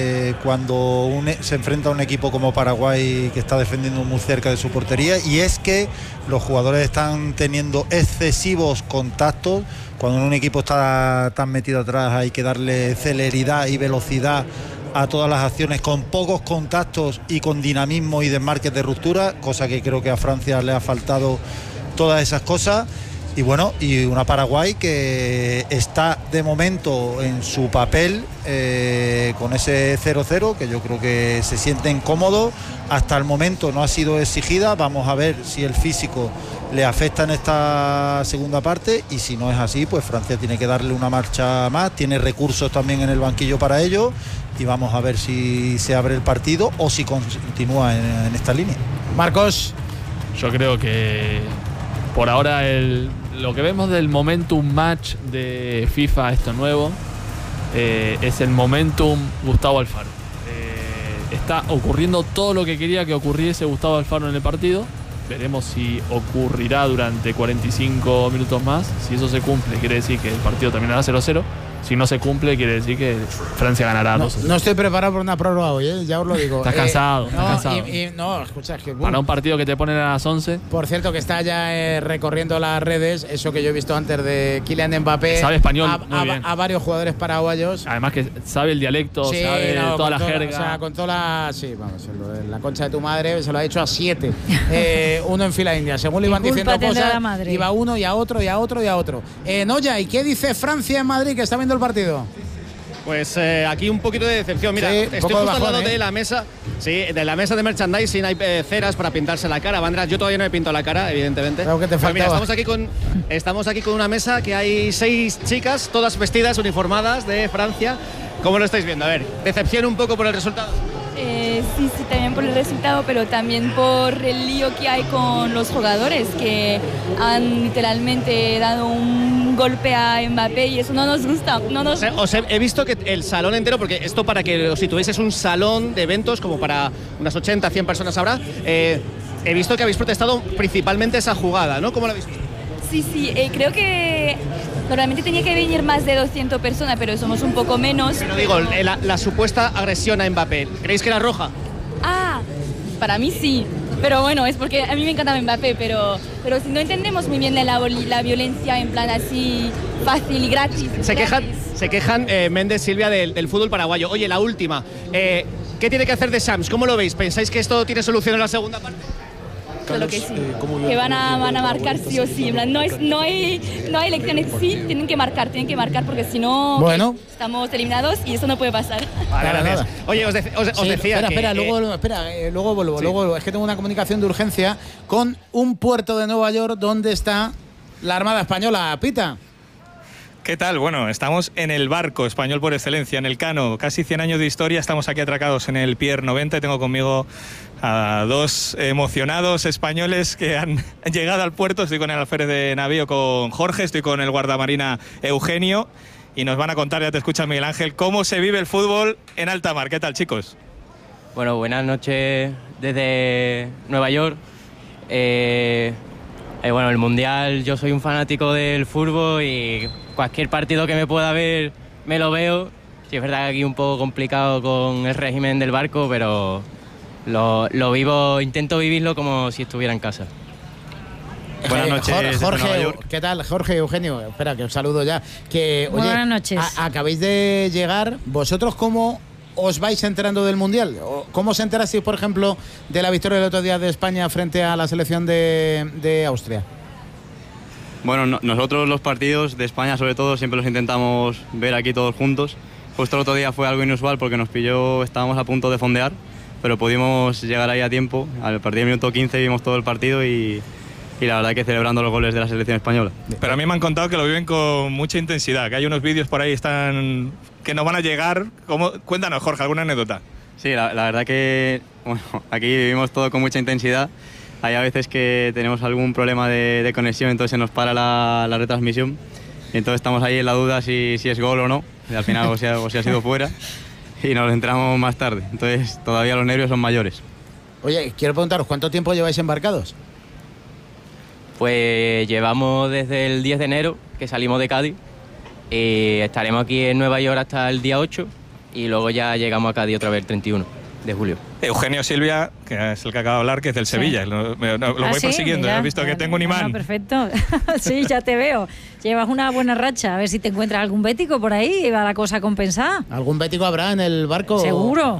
cuando se enfrenta a un equipo como Paraguay que está defendiendo muy cerca de su portería, y es que los jugadores están teniendo excesivos contactos. Cuando un equipo está tan metido atrás hay que darle celeridad y velocidad a todas las acciones con pocos contactos y con dinamismo y desmarques de ruptura, cosa que creo que a Francia le ha faltado todas esas cosas. Y bueno, y una Paraguay que está de momento en su papel con ese 0-0, que yo creo que se sienten cómodos. Hasta el momento no ha sido exigida. Vamos a ver si el físico le afecta en esta segunda parte, y si no es así, pues Francia tiene que darle una marcha más. Tiene recursos también en el banquillo para ello, y vamos a ver si se abre el partido o si continúa en esta línea. Marcos. Yo creo que por ahora lo que vemos del momentum match de FIFA, esto nuevo, es el momentum Gustavo Alfaro. Está ocurriendo todo lo que quería que ocurriese Gustavo Alfaro en el partido. Veremos si ocurrirá durante 45 minutos más. Si eso se cumple, quiere decir que el partido terminará 0-0. Si no se cumple, quiere decir que Francia ganará 2-0. No estoy preparado por una prórroga hoy, ya os lo digo. Estás cansado. No, escucha, que para un partido que te ponen a las 11. Por cierto, que está ya recorriendo las redes, eso que yo he visto antes de Kylian Mbappé. Sabe español a varios jugadores paraguayos. Además que sabe el dialecto, sabe toda la jerga. O sea, con toda la... Sí, vamos, la concha de tu madre se lo ha hecho a 7. Uno en fila india. Según le iban diciendo cosas, iba uno y a otro y a otro y a otro. Noya, ¿y qué dice Francia en Madrid, que está viendo el partido? Pues aquí un poquito de decepción. Mira, estoy justo al lado de la mesa. Sí, de la mesa de merchandising hay ceras para pintarse la cara. Banderas, yo todavía no me pinto la cara, evidentemente. Creo que te faltaba. Mira, estamos aquí con una mesa que hay 6 chicas, todas vestidas, uniformadas de Francia. ¿Cómo lo estáis viendo? A ver, decepción un poco por el resultado. Sí, también por el resultado, pero también por el lío que hay con los jugadores que han literalmente dado un golpe a Mbappé y eso no nos gusta. He visto que el salón entero, porque esto para que os situéis es un salón de eventos como para unas 80, 100 personas habrá. He visto que habéis protestado principalmente esa jugada, ¿no? ¿Cómo lo habéis visto? Sí, creo que normalmente tenía que venir más de 200 personas, pero somos un poco menos. Pero digo, la supuesta agresión a Mbappé, ¿creéis que era roja? Para mí sí, pero bueno, es porque a mí me encanta Mbappé, pero si no entendemos muy bien la violencia en plan así fácil y gratis. Se quejan Méndez, Silvia, del fútbol paraguayo. Oye, la última, ¿qué tiene que hacer de Sams? ¿Cómo lo veis? ¿Pensáis que esto tiene solución en la segunda parte? Claro que sí, que van a marcar sí o sí. No hay elecciones, sí, tienen que marcar porque si no estamos eliminados y eso no puede pasar. Vale. Oye, os decía espera, luego vuelvo. Sí. Luego es que tengo una comunicación de urgencia con un puerto de Nueva York donde está la Armada Española. Pita. ¿Qué tal? Bueno, estamos en el barco español por excelencia, en el Cano. Casi 100 años de historia, estamos aquí atracados en el Pier 90 y tengo conmigo a dos emocionados españoles que han llegado al puerto. Estoy con el alférez de navío, con Jorge, estoy con el guardamarina Eugenio y nos van a contar, ya te escucha Miguel Ángel, cómo se vive el fútbol en alta mar. ¿Qué tal, chicos? Bueno, buenas noches desde Nueva York. Bueno, el Mundial, yo soy un fanático del fútbol y cualquier partido que me pueda ver me lo veo. Sí, es verdad que aquí un poco complicado con el régimen del barco, pero lo vivo, intento vivirlo como si estuviera en casa. Buenas noches, Jorge. ¿Qué tal, Jorge, Eugenio? Espera, que os saludo ya. Buenas noches. Acabáis de llegar. ¿Vosotros cómo os vais enterando del Mundial? ¿Cómo se enterasteis, por ejemplo, de la victoria del otro día de España frente a la selección de Austria? Bueno, nosotros los partidos de España, sobre todo, siempre los intentamos ver aquí todos juntos. Justo el otro día fue algo inusual porque nos pilló, estábamos a punto de fondear, pero pudimos llegar ahí a tiempo. Al partir del minuto 15 vimos todo el partido y la verdad que celebrando los goles de la selección española. Pero a mí me han contado que lo viven con mucha intensidad, que hay unos vídeos por ahí que no van a llegar. Cuéntanos, Jorge, ¿alguna anécdota? Sí, la verdad que bueno, aquí vivimos todo con mucha intensidad. Hay a veces que tenemos algún problema de conexión, entonces se nos para la retransmisión. Y entonces estamos ahí en la duda si es gol o no. Y al final o si ha sido fuera. Y nos enteramos más tarde. Entonces todavía los nervios son mayores. Oye, quiero preguntaros, ¿cuánto tiempo lleváis embarcados? Pues llevamos desde el 10 de enero, que salimos de Cádiz. Y estaremos aquí en Nueva York hasta el día 8. Y luego ya llegamos a Cádiz otra vez el 31 de julio. Eugenio Silvia, que es el que acaba de hablar, que es del Sevilla. Lo voy persiguiendo, mira, he visto que tengo un imán. Perfecto. Sí, ya te veo. Llevas una buena racha. A ver si te encuentras algún bético por ahí y va la cosa compensada. ¿Algún bético habrá en el barco? Seguro.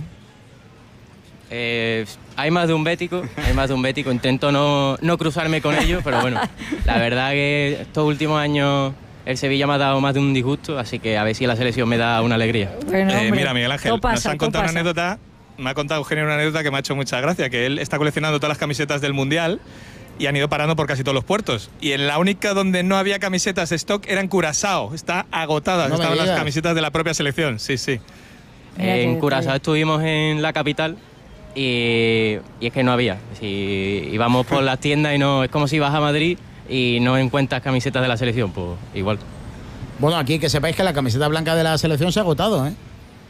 Hay más de un bético, intento no cruzarme con ellos, pero bueno, la verdad que estos últimos años el Sevilla me ha dado más de un disgusto, así que a ver si la selección me da una alegría. Bueno, mira, Miguel Ángel, nos han contado una anécdota, me ha contado Eugenio una anécdota que me ha hecho mucha gracia, que él está coleccionando todas las camisetas del Mundial y han ido parando por casi todos los puertos. Y en la única donde no había camisetas de stock era en Curazao, está agotada, estaban las camisetas de la propia selección, sí. En Curazao estuvimos en la capital. Y es que no había. Si íbamos por las tiendas y no, es como si vas a Madrid y no encuentras camisetas de la selección, pues igual. Bueno, aquí que sepáis que la camiseta blanca de la selección se ha agotado, ¿eh?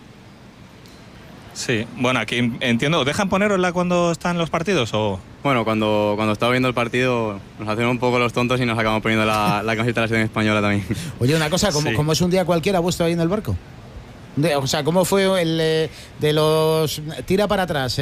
Sí, bueno, aquí entiendo, ¿os dejan ponerosla cuando están los partidos o...? Bueno, cuando estaba viendo el partido nos hacemos un poco los tontos y nos acabamos poniendo la camiseta de la selección española también. Oye, una cosa, ¿cómo es un día cualquiera vuestro ahí en el barco? O sea, ¿cómo fue el de los tira para atrás?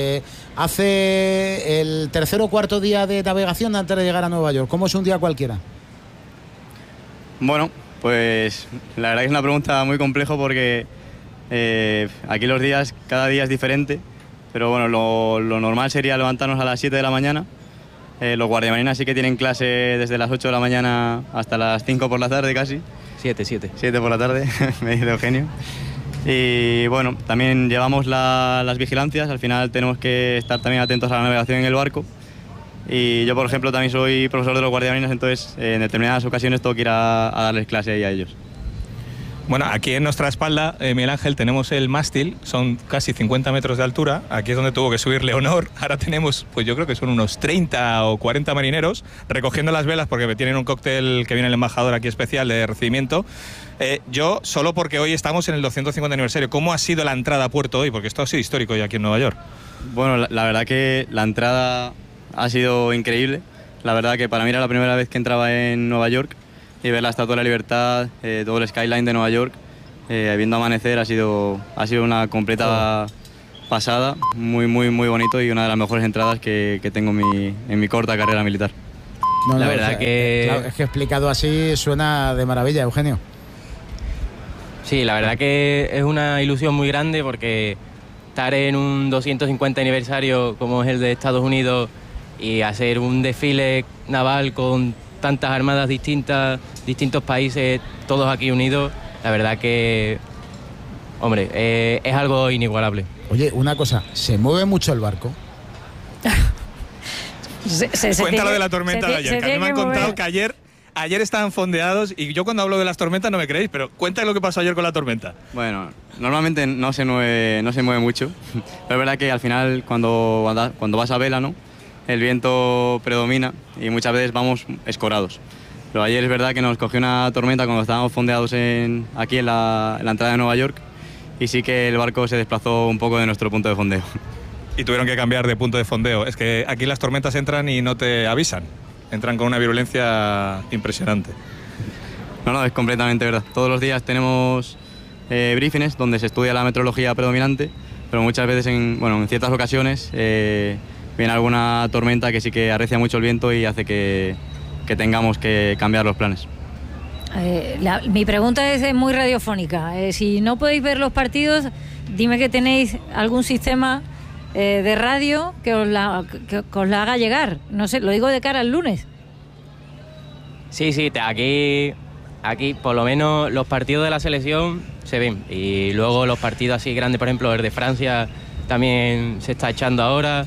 Hace el tercer o cuarto día de navegación antes de llegar a Nueva York. ¿Cómo es un día cualquiera? Bueno, pues la verdad que es una pregunta muy compleja porque aquí los días, cada día es diferente. Pero bueno, lo normal sería levantarnos a las 7 de la mañana. Los guardiamarinas sí que tienen clase desde las 8 de la mañana hasta las 5 por la tarde casi. 7 por la tarde, me dice Eugenio. Y bueno, también llevamos las vigilancias, al final tenemos que estar también atentos a la navegación en el barco. Y yo, por ejemplo, también soy profesor de los guardiamarinas, entonces en determinadas ocasiones tengo que ir a darles clase ahí a ellos. Bueno, aquí en nuestra espalda, Miguel Ángel, tenemos el mástil, son casi 50 metros de altura, aquí es donde tuvo que subir Leonor, ahora tenemos, pues yo creo que son unos 30 o 40 marineros recogiendo las velas porque tienen un cóctel que viene el embajador aquí especial de recibimiento. Yo, solo porque hoy estamos en el 250 aniversario, ¿cómo ha sido la entrada a puerto hoy? Porque esto ha sido histórico hoy aquí en Nueva York. Bueno, la verdad que la entrada ha sido increíble, la verdad que para mí era la primera vez que entraba en Nueva York, y ver la Estatua de la Libertad, todo el skyline de Nueva York, viendo amanecer, ha sido una completa pasada, muy bonito y una de las mejores entradas que tengo en mi corta carrera militar. No, la verdad es que explicado así suena de maravilla, Eugenio. Sí, la verdad que es una ilusión muy grande porque estar en un 250 aniversario como es el de Estados Unidos y hacer un desfile naval con tantas armadas distintas, distintos países, todos aquí unidos, la verdad que, hombre, es algo inigualable. Oye, una cosa, ¿se mueve mucho el barco? Cuéntalo de la tormenta de ayer, que a mí me han contado que ayer estaban fondeados y yo cuando hablo de las tormentas no me creéis, pero cuéntame lo que pasó ayer con la tormenta. Bueno, normalmente no se mueve mucho, pero es verdad que al final cuando vas a vela, ¿no?, el viento predomina y muchas veces vamos escorados. Pero ayer es verdad que nos cogió una tormenta cuando estábamos fondeados aquí en la entrada de Nueva York y sí que el barco se desplazó un poco de nuestro punto de fondeo. Y tuvieron que cambiar de punto de fondeo. Es que aquí las tormentas entran y no te avisan. Entran con una virulencia impresionante. No, es completamente verdad. Todos los días tenemos briefings donde se estudia la meteorología predominante, pero muchas veces, en ciertas ocasiones, viene alguna tormenta que sí que arrecia mucho el viento y hace que tengamos que cambiar los planes. Mi pregunta es muy radiofónica. Si no podéis ver los partidos, dime que tenéis algún sistema de radio que os la haga llegar. No sé, lo digo de cara al lunes. Sí, aquí por lo menos los partidos de la selección se ven. Y luego los partidos así grandes, por ejemplo, el de Francia también se está echando ahora.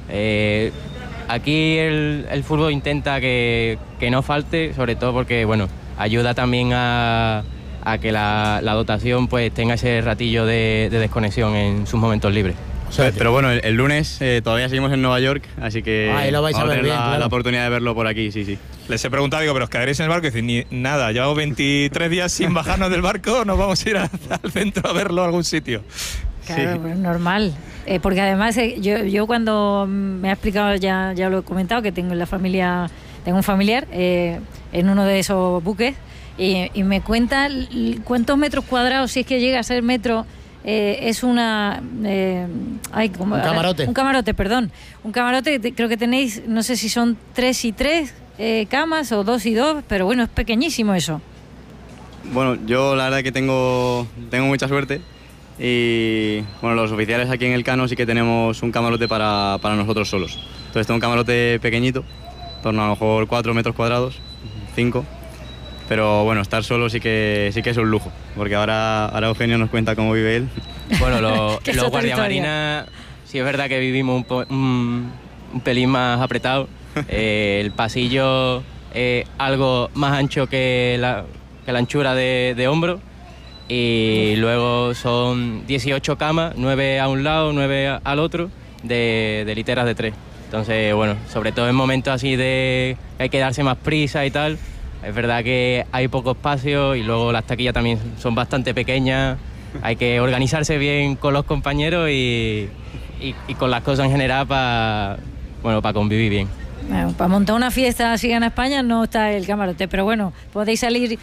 Aquí el fútbol intenta que no falte, sobre todo porque ayuda también a que la dotación pues tenga ese ratillo de desconexión en sus momentos libres. Pero bueno, el lunes todavía seguimos en Nueva York, así que lo vais vamos a ver tener bien, la oportunidad de verlo por aquí, sí. Les he preguntado, pero ¿os quedaréis en el barco? Y dicen, nada, llevamos 23 días sin bajarnos del barco, nos vamos a ir al centro a verlo a algún sitio. Claro, sí. Pues normal. Porque además yo cuando me ha explicado, ya lo he comentado, que tengo en la familia, tengo un familiar en uno de esos buques y me cuenta cuántos metros cuadrados, si es que llega a ser metro, es un camarote. Un camarote, creo que tenéis, no sé si son 3 y 3 camas o 2 y 2, pero bueno, es pequeñísimo eso. Bueno, yo la verdad que tengo mucha suerte. Y bueno, los oficiales aquí en el Cano sí que tenemos un camarote para nosotros solos. Entonces tengo un camarote pequeñito, en torno a lo mejor 4 metros cuadrados, 5. Pero bueno, estar solo sí que es un lujo, porque ahora Eugenio nos cuenta cómo vive él. Bueno, los guardiamarinas sí es verdad que vivimos un pelín más apretado. El pasillo es algo más ancho que la anchura de hombro. Y luego son 18 camas, 9 a un lado, 9 al otro, de literas de 3. Entonces, bueno, sobre todo en momentos así de que hay que darse más prisa y tal, es verdad que hay poco espacio y luego las taquillas también son bastante pequeñas, hay que organizarse bien con los compañeros y con las cosas en general para convivir bien. Bueno, para montar una fiesta así en España no está el camarote, pero bueno, podéis salir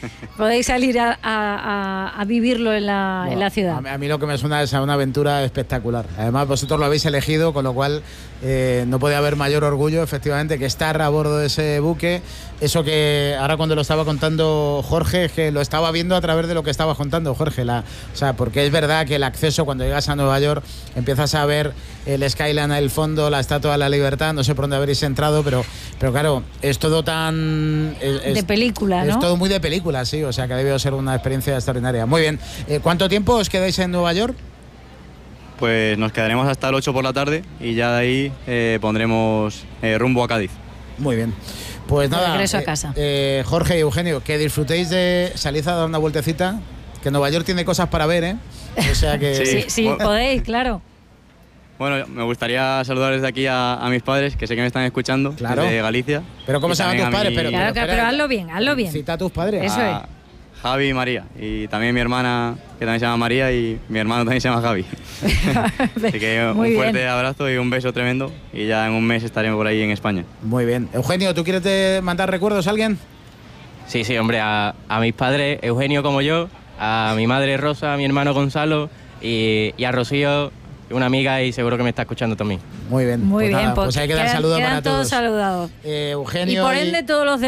a vivirlo en la ciudad. A mí lo que me suena es a una aventura espectacular. Además, vosotros lo habéis elegido, con lo cual no puede haber mayor orgullo, efectivamente, que estar a bordo de ese buque. Eso que ahora cuando lo estaba contando Jorge, es que lo estaba viendo a través de lo que estaba contando Jorge. Porque es verdad que el acceso, cuando llegas a Nueva York, empiezas a ver el skyline al fondo, la Estatua de la Libertad, no sé por dónde habréis entrado, pero claro, es todo tan... de película, ¿no? Es todo muy de película, sí, o sea que ha debido ser una experiencia extraordinaria. Muy bien, ¿cuánto tiempo os quedáis en Nueva York? Pues nos quedaremos hasta el 8 por la tarde y ya de ahí pondremos rumbo a Cádiz. Muy bien. Pues nada, regreso a casa. Jorge y Eugenio, que disfrutéis de salir a dar una vueltecita que Nueva York tiene cosas para ver, ¿eh? O sea que... Sí, podéis, claro. Bueno, me gustaría saludar desde aquí a mis padres, que sé que me están escuchando, Claro. desde Galicia. ¿Pero cómo Y se llaman tus también a padres? mi- Pero hazlo bien. Cita a tus padres. Eso es. Javi y María. Y también mi hermana, que también se llama María, y mi hermano también se llama Javi. Así que Muy un fuerte bien. abrazo y un beso tremendo. Y ya en un mes estaremos por ahí en España. Muy bien. Eugenio, ¿tú quieres mandar recuerdos a alguien? Sí, hombre, a mis padres, Eugenio como yo, a mi madre Rosa, a mi hermano Gonzalo y a Rocío, una amiga, y seguro que me está escuchando también. Muy bien. Muy bien, nada, pues hay que dar saludos quedan para todos todos. saludados. Eugenio Y por ende todos los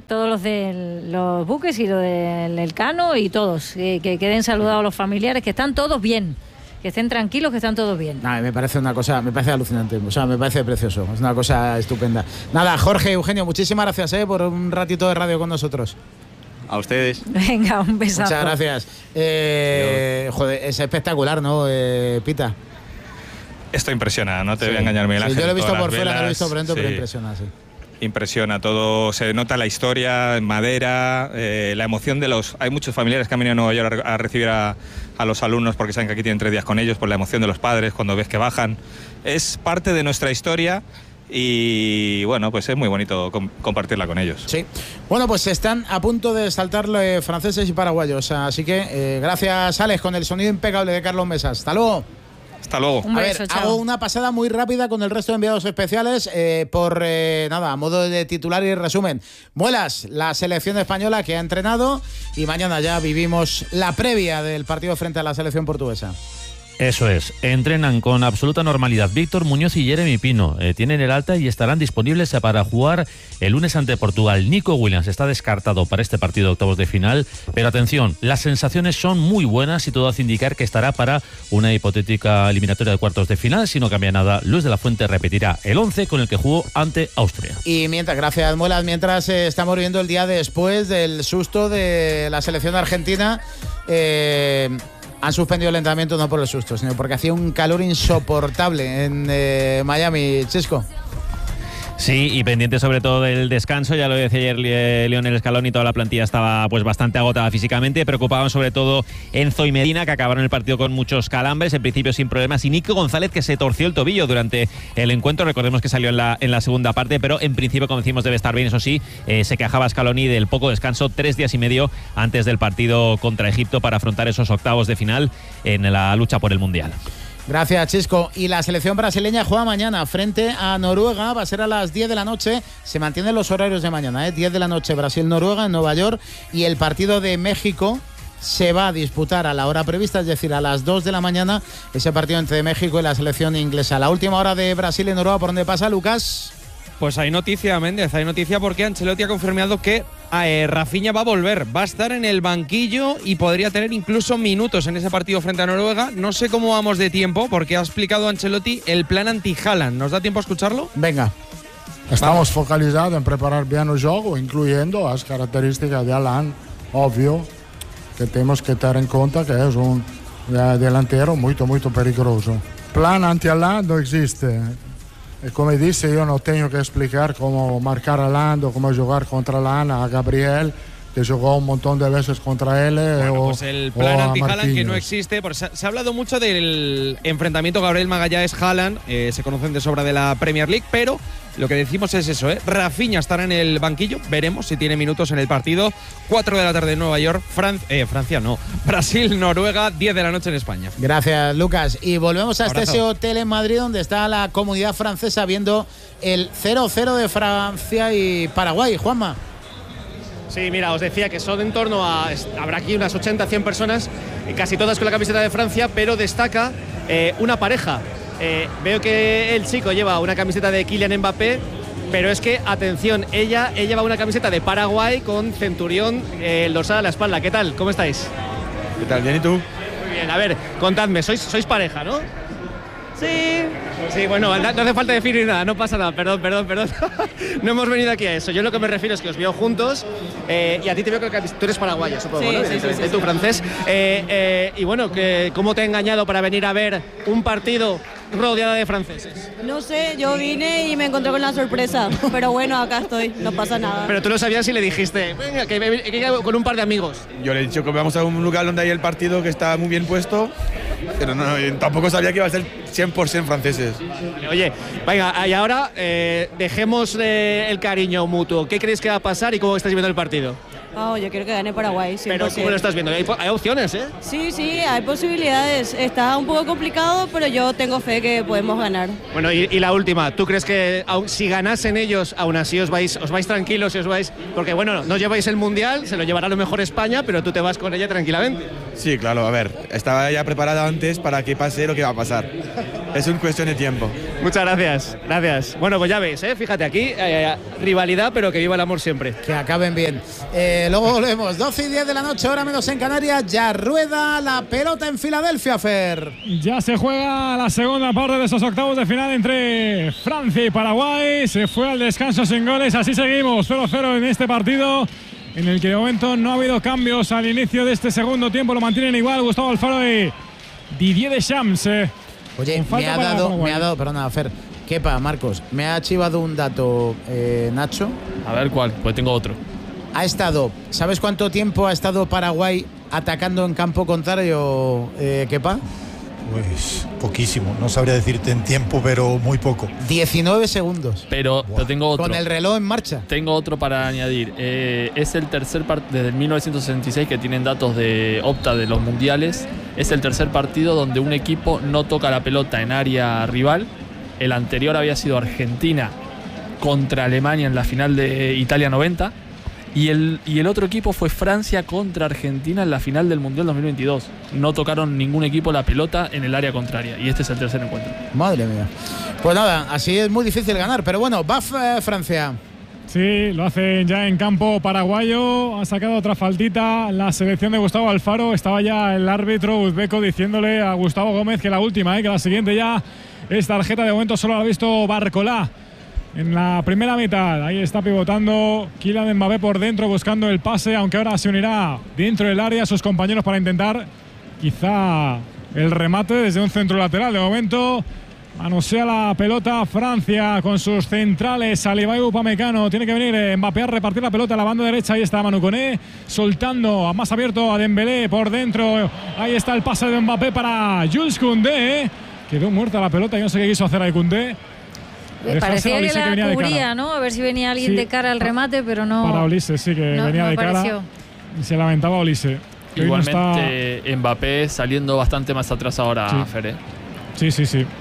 los buques y los del Elcano y todos, que queden saludados los familiares, que están todos bien, que estén tranquilos, que están todos bien. Nada, me parece una cosa, me parece alucinante, o sea, me parece precioso, es una cosa estupenda. Nada, Jorge, Eugenio, muchísimas gracias por un ratito de radio con nosotros. A ustedes. Venga, un besazo. Muchas gracias. Joder, es espectacular, ¿no, Pita? Esto impresiona, no te voy a engañar, Miguel Sí, Ángel. yo lo he visto todas por las fuera, no lo he velas, visto por dentro, pero sí. impresiona, sí. Impresiona todo, se nota la historia en madera, la emoción de los... Hay muchos familiares que han venido a Nueva York a recibir a los alumnos porque saben que aquí tienen 3 días con ellos, por la emoción de los padres cuando ves que bajan. Es parte de nuestra historia y bueno, pues es muy bonito compartirla con ellos. Sí. Bueno, pues están a punto de saltar franceses y paraguayos, así que gracias, Alex, con el sonido impecable de Carlos Mesas. Hasta luego. Hasta luego. A ver, hago una pasada muy rápida con el resto de enviados especiales a modo de titular y resumen. Muelas, la selección española que ha entrenado y mañana ya vivimos la previa del partido frente a la selección portuguesa. Eso es, entrenan con absoluta normalidad Víctor Muñoz y Jeremy Pino, tienen el alta y estarán disponibles para jugar el lunes ante Portugal. Nico Williams está descartado para este partido de octavos de final, pero atención, las sensaciones son muy buenas y todo hace indicar que estará para una hipotética eliminatoria de cuartos de final. Si no cambia nada, Luis de la Fuente repetirá el 11 con el que jugó ante Austria. Y gracias Muelas, mientras estamos viendo el día después del susto de la selección argentina, han suspendido el entrenamiento no por el susto, sino porque hacía un calor insoportable en Miami, Chisco. Sí, y pendiente sobre todo del descanso, ya lo decía ayer Lionel Scaloni, toda la plantilla estaba pues bastante agotada físicamente, preocupaban sobre todo Enzo y Medina, que acabaron el partido con muchos calambres, en principio sin problemas, y Nico González, que se torció el tobillo durante el encuentro, recordemos que salió en la segunda parte, pero en principio, como decimos, debe estar bien. Eso sí, se quejaba Scaloni del poco descanso, 3 días y medio antes del partido contra Egipto para afrontar esos octavos de final en la lucha por el Mundial. Gracias, Chisco. Y la selección brasileña juega mañana frente a Noruega. Va a ser a las 10 de la noche. Se mantienen los horarios de mañana, 10 de la noche Brasil-Noruega en Nueva York. Y el partido de México se va a disputar a la hora prevista, es decir, a las 2 de la mañana. Ese partido entre México y la selección inglesa. La última hora de Brasil y Noruega, ¿por dónde pasa, Lucas? Pues hay noticia, Méndez, hay noticia porque Ancelotti ha confirmado que Rafinha va a volver, va a estar en el banquillo y podría tener incluso minutos en ese partido frente a Noruega. No sé cómo vamos de tiempo porque ha explicado Ancelotti el plan anti-Haaland. ¿Nos da tiempo a escucharlo? Venga. Estamos focalizados en preparar bien el juego, incluyendo las características de Haaland. Obvio que tenemos que tener en cuenta que es un delantero muy peligroso. Plan anti-Haaland no existe. E come disse, io non tengo che explicar cómo marcar a Haaland o cómo jugar contra Haaland a Gabriel, que jugó un montón de veces contra él. Bueno, pues el plan anti-Haaland que no existe. Se ha hablado mucho del enfrentamiento Gabriel Magallanes-Haaland, se conocen de sobra de la Premier League, pero lo que decimos es eso, Rafinha estará en el banquillo, veremos si tiene minutos en el partido. 4 de la tarde en Nueva York, Francia no, Brasil-Noruega, 10 de la noche en España. Gracias, Lucas. Y volvemos a Abrazo. ese hotel en Madrid donde está la comunidad francesa viendo el 0-0 de Francia y Paraguay. Juanma. Sí, mira, os decía que son en torno a... Habrá aquí unas 80-100 personas, casi todas con la camiseta de Francia, pero destaca una pareja. Veo que el chico lleva una camiseta de Kylian Mbappé, pero es que, atención, ella lleva una camiseta de Paraguay con Centurión dorsal a la espalda. ¿Qué tal? ¿Cómo estáis? ¿Qué tal? ¿Bien y tú? Muy bien, a ver, contadme, sois pareja, ¿no? Sí, bueno, no hace falta definir nada, no pasa nada, perdón. No hemos venido aquí a eso. Yo lo que me refiero es que os veo juntos y a ti te veo que tú eres paraguaya, supongo, ¿no? Sí. Tú francés. Y bueno, ¿cómo te ha engañado para venir a ver un partido rodeada de franceses? No sé, yo vine y me encontré con la sorpresa, pero bueno, acá estoy, no pasa nada. Pero tú lo sabías y le dijiste, venga, que con un par de amigos. Yo le he dicho que vamos a un lugar donde hay el partido que está muy bien puesto, pero no, tampoco sabía que iba a ser 100% franceses. Oye, venga, y ahora dejemos el cariño mutuo. ¿Qué crees que va a pasar y cómo estás viendo el partido? Yo quiero que gane Paraguay. 100%. Pero ¿cómo lo estás viendo? Hay opciones, ¿eh? Sí, hay posibilidades. Está un poco complicado, pero yo tengo fe que podemos ganar. Bueno, y la última, ¿tú crees que si ganasen ellos, aún así os vais tranquilos y os vais? Porque bueno, no lleváis el Mundial, se lo llevará a lo mejor España, pero tú te vas con ella tranquilamente. Sí, claro, a ver, estaba ya preparada antes para que pase lo que va a pasar. Es una cuestión de tiempo. Muchas gracias. Bueno, pues ya ves, fíjate aquí, rivalidad, pero que viva el amor siempre. Que acaben bien. Luego volvemos, 12:10 de la noche, hora menos en Canarias. Ya rueda la pelota en Filadelfia, Fer. Ya se juega la segunda parte de esos octavos de final entre Francia y Paraguay. Se fue al descanso sin goles, así seguimos 0-0 en este partido, en el que de momento no ha habido cambios al inicio de este segundo tiempo. Lo mantienen igual Gustavo Alfaro y Didier Deschamps. Oye, me ha dado, perdona, Fer, Kepa, Marcos, me ha chivado un dato, Nacho. A ver cuál, pues tengo otro. ¿Sabes cuánto tiempo ha estado Paraguay atacando en campo contrario, Kepa? Pues poquísimo, no sabría decirte en tiempo, pero muy poco. 19 segundos. Pero tengo otro. Con el reloj en marcha. Tengo otro para añadir. Es el tercer partido desde 1966 que tienen datos de Opta de los mundiales. Es el tercer partido donde un equipo no toca la pelota en área rival. El anterior había sido Argentina contra Alemania en la final de Italia 90. Y el otro equipo fue Francia contra Argentina en la final del Mundial 2022. No tocaron ningún equipo la pelota en el área contraria. Y este es el tercer encuentro. Madre mía. Pues nada, así es muy difícil ganar. Pero bueno, va Francia. Sí, lo hacen ya en campo paraguayo. Ha sacado otra faltita la selección de Gustavo Alfaro. Estaba ya el árbitro uzbeco diciéndole a Gustavo Gómez que la última, que la siguiente ya es tarjeta. De momento solo la ha visto Barcolá. En la primera mitad, ahí está pivotando Kylian Mbappé por dentro buscando el pase, aunque ahora se unirá dentro del área a sus compañeros para intentar quizá el remate desde un centro lateral. De momento manosea la pelota Francia con sus centrales, Saliba y Upamecano. Tiene que venir Mbappé a repartir la pelota a la banda derecha. Ahí está Manu Koné soltando a más abierto a Dembélé por dentro. Ahí está el pase de Mbappé para Jules Koundé. Quedó muerta la pelota, yo no sé qué quiso hacer ahí Koundé. Parecía que la cubría, ¿no? A ver si venía alguien de cara al remate, pero no. Para Olise, sí, que venía de cara. Y se lamentaba Olise. Igualmente, Mbappé saliendo bastante más atrás ahora, sí. Fer. Sí.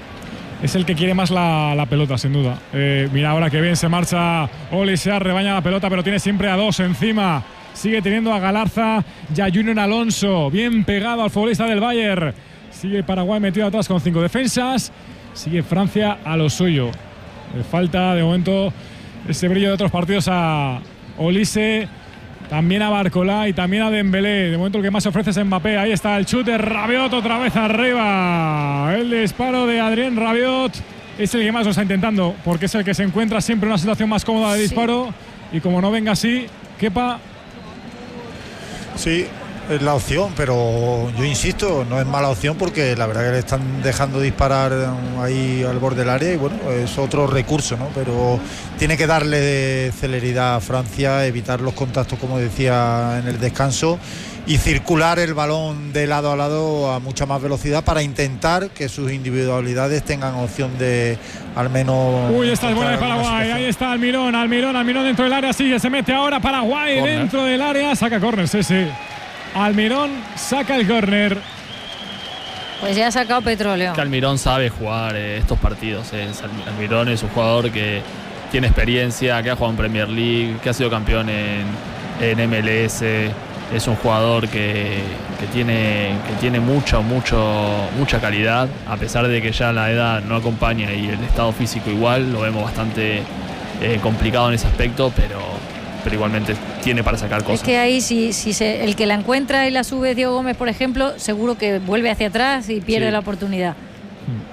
Es el que quiere más la pelota, sin duda. Mira ahora que bien se marcha Olise, rebaña la pelota, pero tiene siempre a dos encima. Sigue teniendo a Galarza y a Junior Alonso. Bien pegado al futbolista del Bayern. Sigue Paraguay metido atrás con 5 defensas. Sigue Francia a lo suyo. Le falta de momento ese brillo de otros partidos a Olise, también a Barcolá y también a Dembélé. De momento el que más ofrece es Mbappé. Ahí está el chute de Rabiot otra vez arriba. El disparo de Adrien Rabiot es el que más lo está intentando, porque es el que se encuentra siempre en una situación más cómoda de disparo. Y como no venga así, Kepa. Sí, es la opción, pero yo insisto, no es mala opción porque la verdad que le están dejando disparar ahí al borde del área y bueno, es otro recurso, ¿no? Pero tiene que darle celeridad a Francia, evitar los contactos, como decía en el descanso, y circular el balón de lado a lado a mucha más velocidad para intentar que sus individualidades tengan opción de al menos... Uy, esta es buena de Paraguay, ahí está Almirón dentro del área, sigue, se mete ahora Paraguay corner. Dentro del área, saca córner, sí. Almirón saca el córner. Pues ya ha sacado petróleo. Que Almirón sabe jugar estos partidos. Almirón es un jugador que tiene experiencia, que ha jugado en Premier League, que ha sido campeón en MLS. Es un jugador que tiene mucha calidad, a pesar de que ya la edad no acompaña y el estado físico igual, lo vemos bastante complicado en ese aspecto, pero igualmente tiene para sacar cosas. Es que ahí si el que la encuentra y la sube Diego Gómez, por ejemplo, seguro que vuelve hacia atrás y pierde la oportunidad.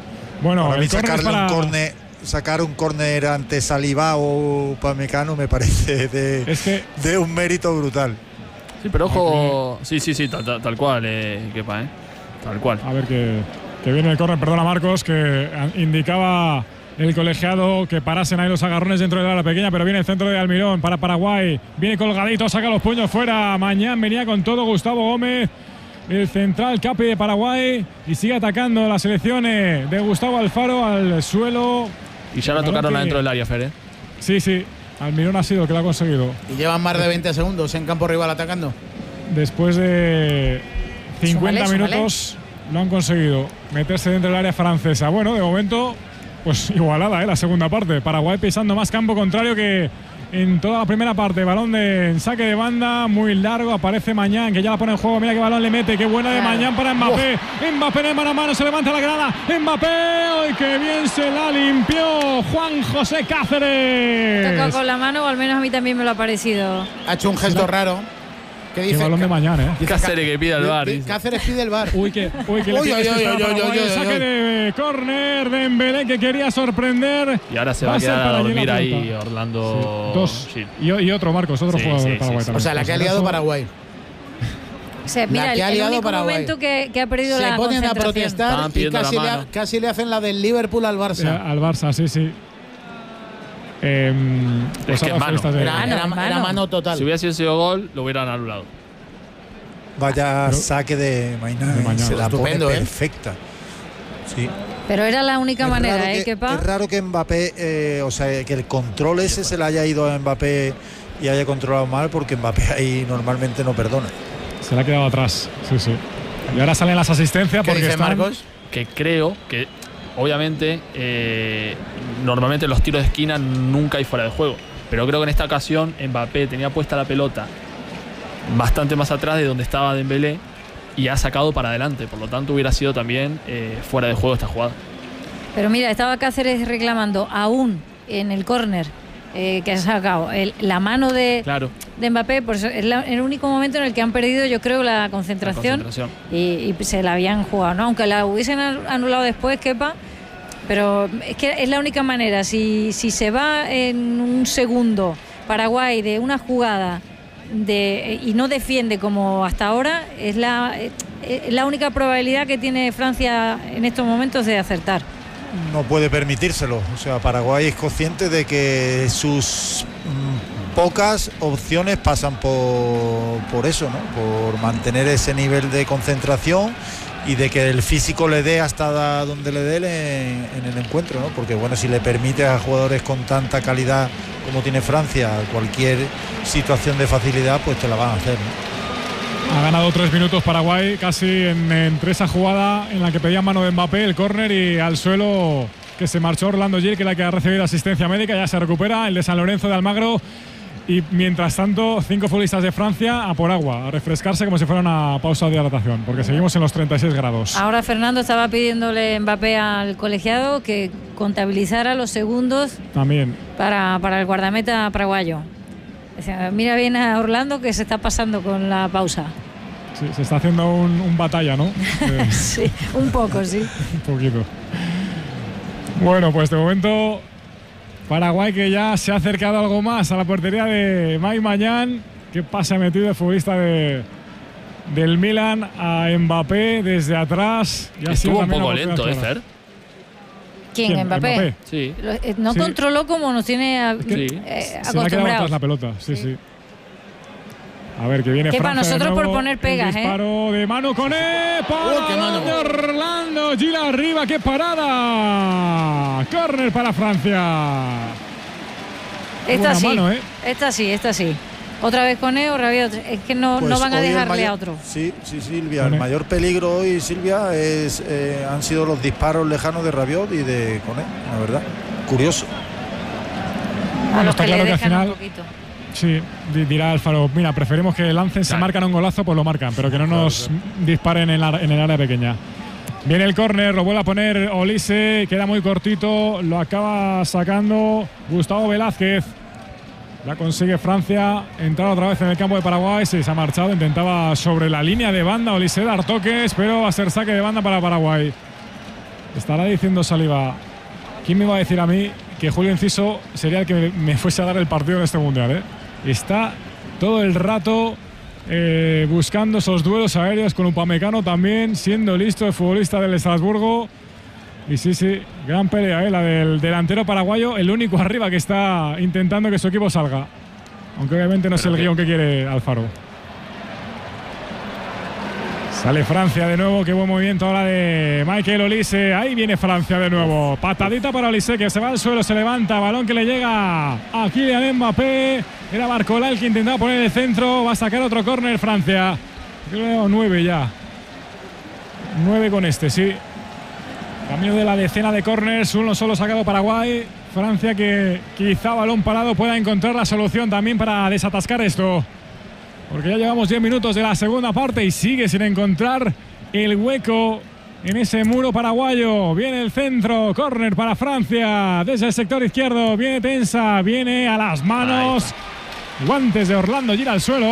Bueno, para mí el córner sacar un córner ante Saliba o Upamecano me parece de un mérito brutal. Sí, pero ojo. Sí, tal cual, Kepa, tal cual. A ver que viene el córner, perdona Marcos, que indicaba el colegiado que parasen ahí los agarrones dentro del área pequeña, pero viene el centro de Almirón para Paraguay. Viene colgadito, saca los puños fuera. Mañana venía con todo Gustavo Gómez, el central capi de Paraguay, y sigue atacando las selecciones de Gustavo Alfaro al suelo. Y ya lo tocaron adentro del área, Fer. Sí. Almirón ha sido el que lo ha conseguido. Y llevan más de 20 segundos en campo rival atacando. Después de 50 minutos lo han conseguido meterse dentro del área francesa. Bueno, de momento, pues igualada, la segunda parte. Paraguay pisando más campo contrario que en toda la primera parte. Balón en saque de banda, muy largo. Aparece Mañán, que ya la pone en juego. Mira qué balón le mete. Qué buena de Mañán para Mbappé. Mbappé de mano a mano, se levanta la granada. Mbappé, ¡ay, qué bien se la limpió! Juan José Cáceres. Tocó con la mano, o al menos a mí también me lo ha parecido. Ha hecho un gesto raro. ¿Qué dice? Qué balón de Mañán, Cáceres que pide el VAR. Cáceres pide el VAR. Uy, que le saque de córner de Dembélé, que quería sorprender. Y ahora se va a quedar a dormir ahí Orlando. Sí, dos. Sí. Y otro, Marcos, otro jugador de Paraguay también. O sea, la que ha liado Paraguay. O sea, mira, el único momento que ha perdido la concentración. Se ponen a protestar y casi le hacen la del Liverpool al Barça. Al Barça, sí. Pues es que era mano total. Si hubiera sido gol, lo hubieran anulado. Vaya saque de Mañán. Se la pone perfecta. Sí. Pero era la única manera, Kepa. Es raro que Mbappé, o sea, que el control ese se le haya ido a Mbappé y haya controlado mal, porque Mbappé ahí normalmente no perdona. Se le ha quedado atrás, sí. Y ahora salen las asistencias porque dice Marcos? Que creo que obviamente normalmente los tiros de esquina nunca hay fuera de juego, pero creo que en esta ocasión Mbappé tenía puesta la pelota bastante más atrás de donde estaba Dembélé y ha sacado para adelante, por lo tanto hubiera sido también fuera de juego esta jugada. Pero mira, estaba Cáceres reclamando aún en el córner que ha sacado la mano de Mbappé, por eso es el único momento en el que han perdido, yo creo, la concentración. Y se la habían jugado, ¿no? Aunque la hubiesen anulado después, Kepa, pero es que es la única manera. Si se va en un segundo Paraguay de una jugada y no defiende como hasta ahora, es la única probabilidad que tiene Francia en estos momentos de acertar. No puede permitírselo. O sea, Paraguay es consciente de que sus pocas opciones pasan por eso, ¿no? Por mantener ese nivel de concentración y de que el físico le dé hasta donde le dé en el encuentro, ¿no? Porque bueno, si le permite a jugadores con tanta calidad como tiene Francia cualquier situación de facilidad, pues te la van a hacer, ¿no? Ha ganado 3 minutos Paraguay, casi entre esa jugada en la que pedía mano de Mbappé, el córner, y al suelo que se marchó Orlando Gil, que es la que ha recibido asistencia médica. Ya se recupera el de San Lorenzo de Almagro. Y mientras tanto, 5 futbolistas de Francia a por agua, a refrescarse como si fuera una pausa de hidratación, porque seguimos en los 36 grados. Ahora Fernando estaba pidiéndole Mbappé al colegiado que contabilizara los segundos también para el guardameta paraguayo. O sea, mira bien a Orlando, que se está pasando con la pausa. Sí, se está haciendo un batalla, ¿no? Sí, un poco, sí. Un poquito. Bueno, pues de momento Paraguay, que ya se ha acercado algo más a la portería de Mike Mañán. Qué pase ha metido el futbolista del Milan a Mbappé desde atrás. Ya estuvo un poco lento, Fer. ¿Quién? ¿Mbappé? Sí. No controló como nos tiene acostumbrados. Se le ha quedado atrás la pelota, sí. A ver, que viene Francia. Para nosotros por poner pegas, disparo de mano con para Orlando Gil arriba, qué parada. Córner para Francia. Esta sí, mano, esta sí. Otra vez con Rabiot, es que no van a dejarle a otro. Sí, Silvia. El mayor peligro hoy, Silvia, han sido los disparos lejanos de Rabiot y de Koné, la verdad. Curioso. A los que claro le dejan que al final, un poquito. Sí, dirá Alfaro, mira, preferimos que lancen, se marcan un golazo, pues lo marcan, pero que no nos disparen en el área pequeña. Viene el córner, lo vuelve a poner Olise, queda muy cortito, lo acaba sacando Gustavo Velázquez. La consigue Francia, entrar otra vez en el campo de Paraguay, se ha marchado, intentaba sobre la línea de banda Olise dar toques, pero va a ser saque de banda para Paraguay. Estará diciendo Saliba, ¿quién me iba a decir a mí que Julio Enciso sería el que me fuese a dar el partido en este mundial? Está todo el rato buscando esos duelos aéreos con Upamecano también, siendo listo el futbolista del Estrasburgo. Y sí, gran pelea, la del delantero paraguayo, el único arriba que está intentando que su equipo salga. Aunque obviamente no es el guión que quiere Alfaro. Sale Francia de nuevo, qué buen movimiento ahora de Michael Olise. Ahí viene Francia de nuevo. Patadita para Olise, que se va al suelo, se levanta. Balón que le llega a Kylian Mbappé. Era Barcola el que intentaba poner el centro. Va a sacar otro córner Francia. Creo 9 ya. 9 con este, sí. Camino de la decena de córners. Uno solo sacado Paraguay. Francia que quizá balón parado pueda encontrar la solución también para desatascar esto. Porque ya llevamos 10 minutos de la segunda parte y sigue sin encontrar el hueco en ese muro paraguayo. Viene el centro, córner para Francia desde el sector izquierdo. Viene tensa, viene a las manos. Guantes de Orlando, gira al suelo.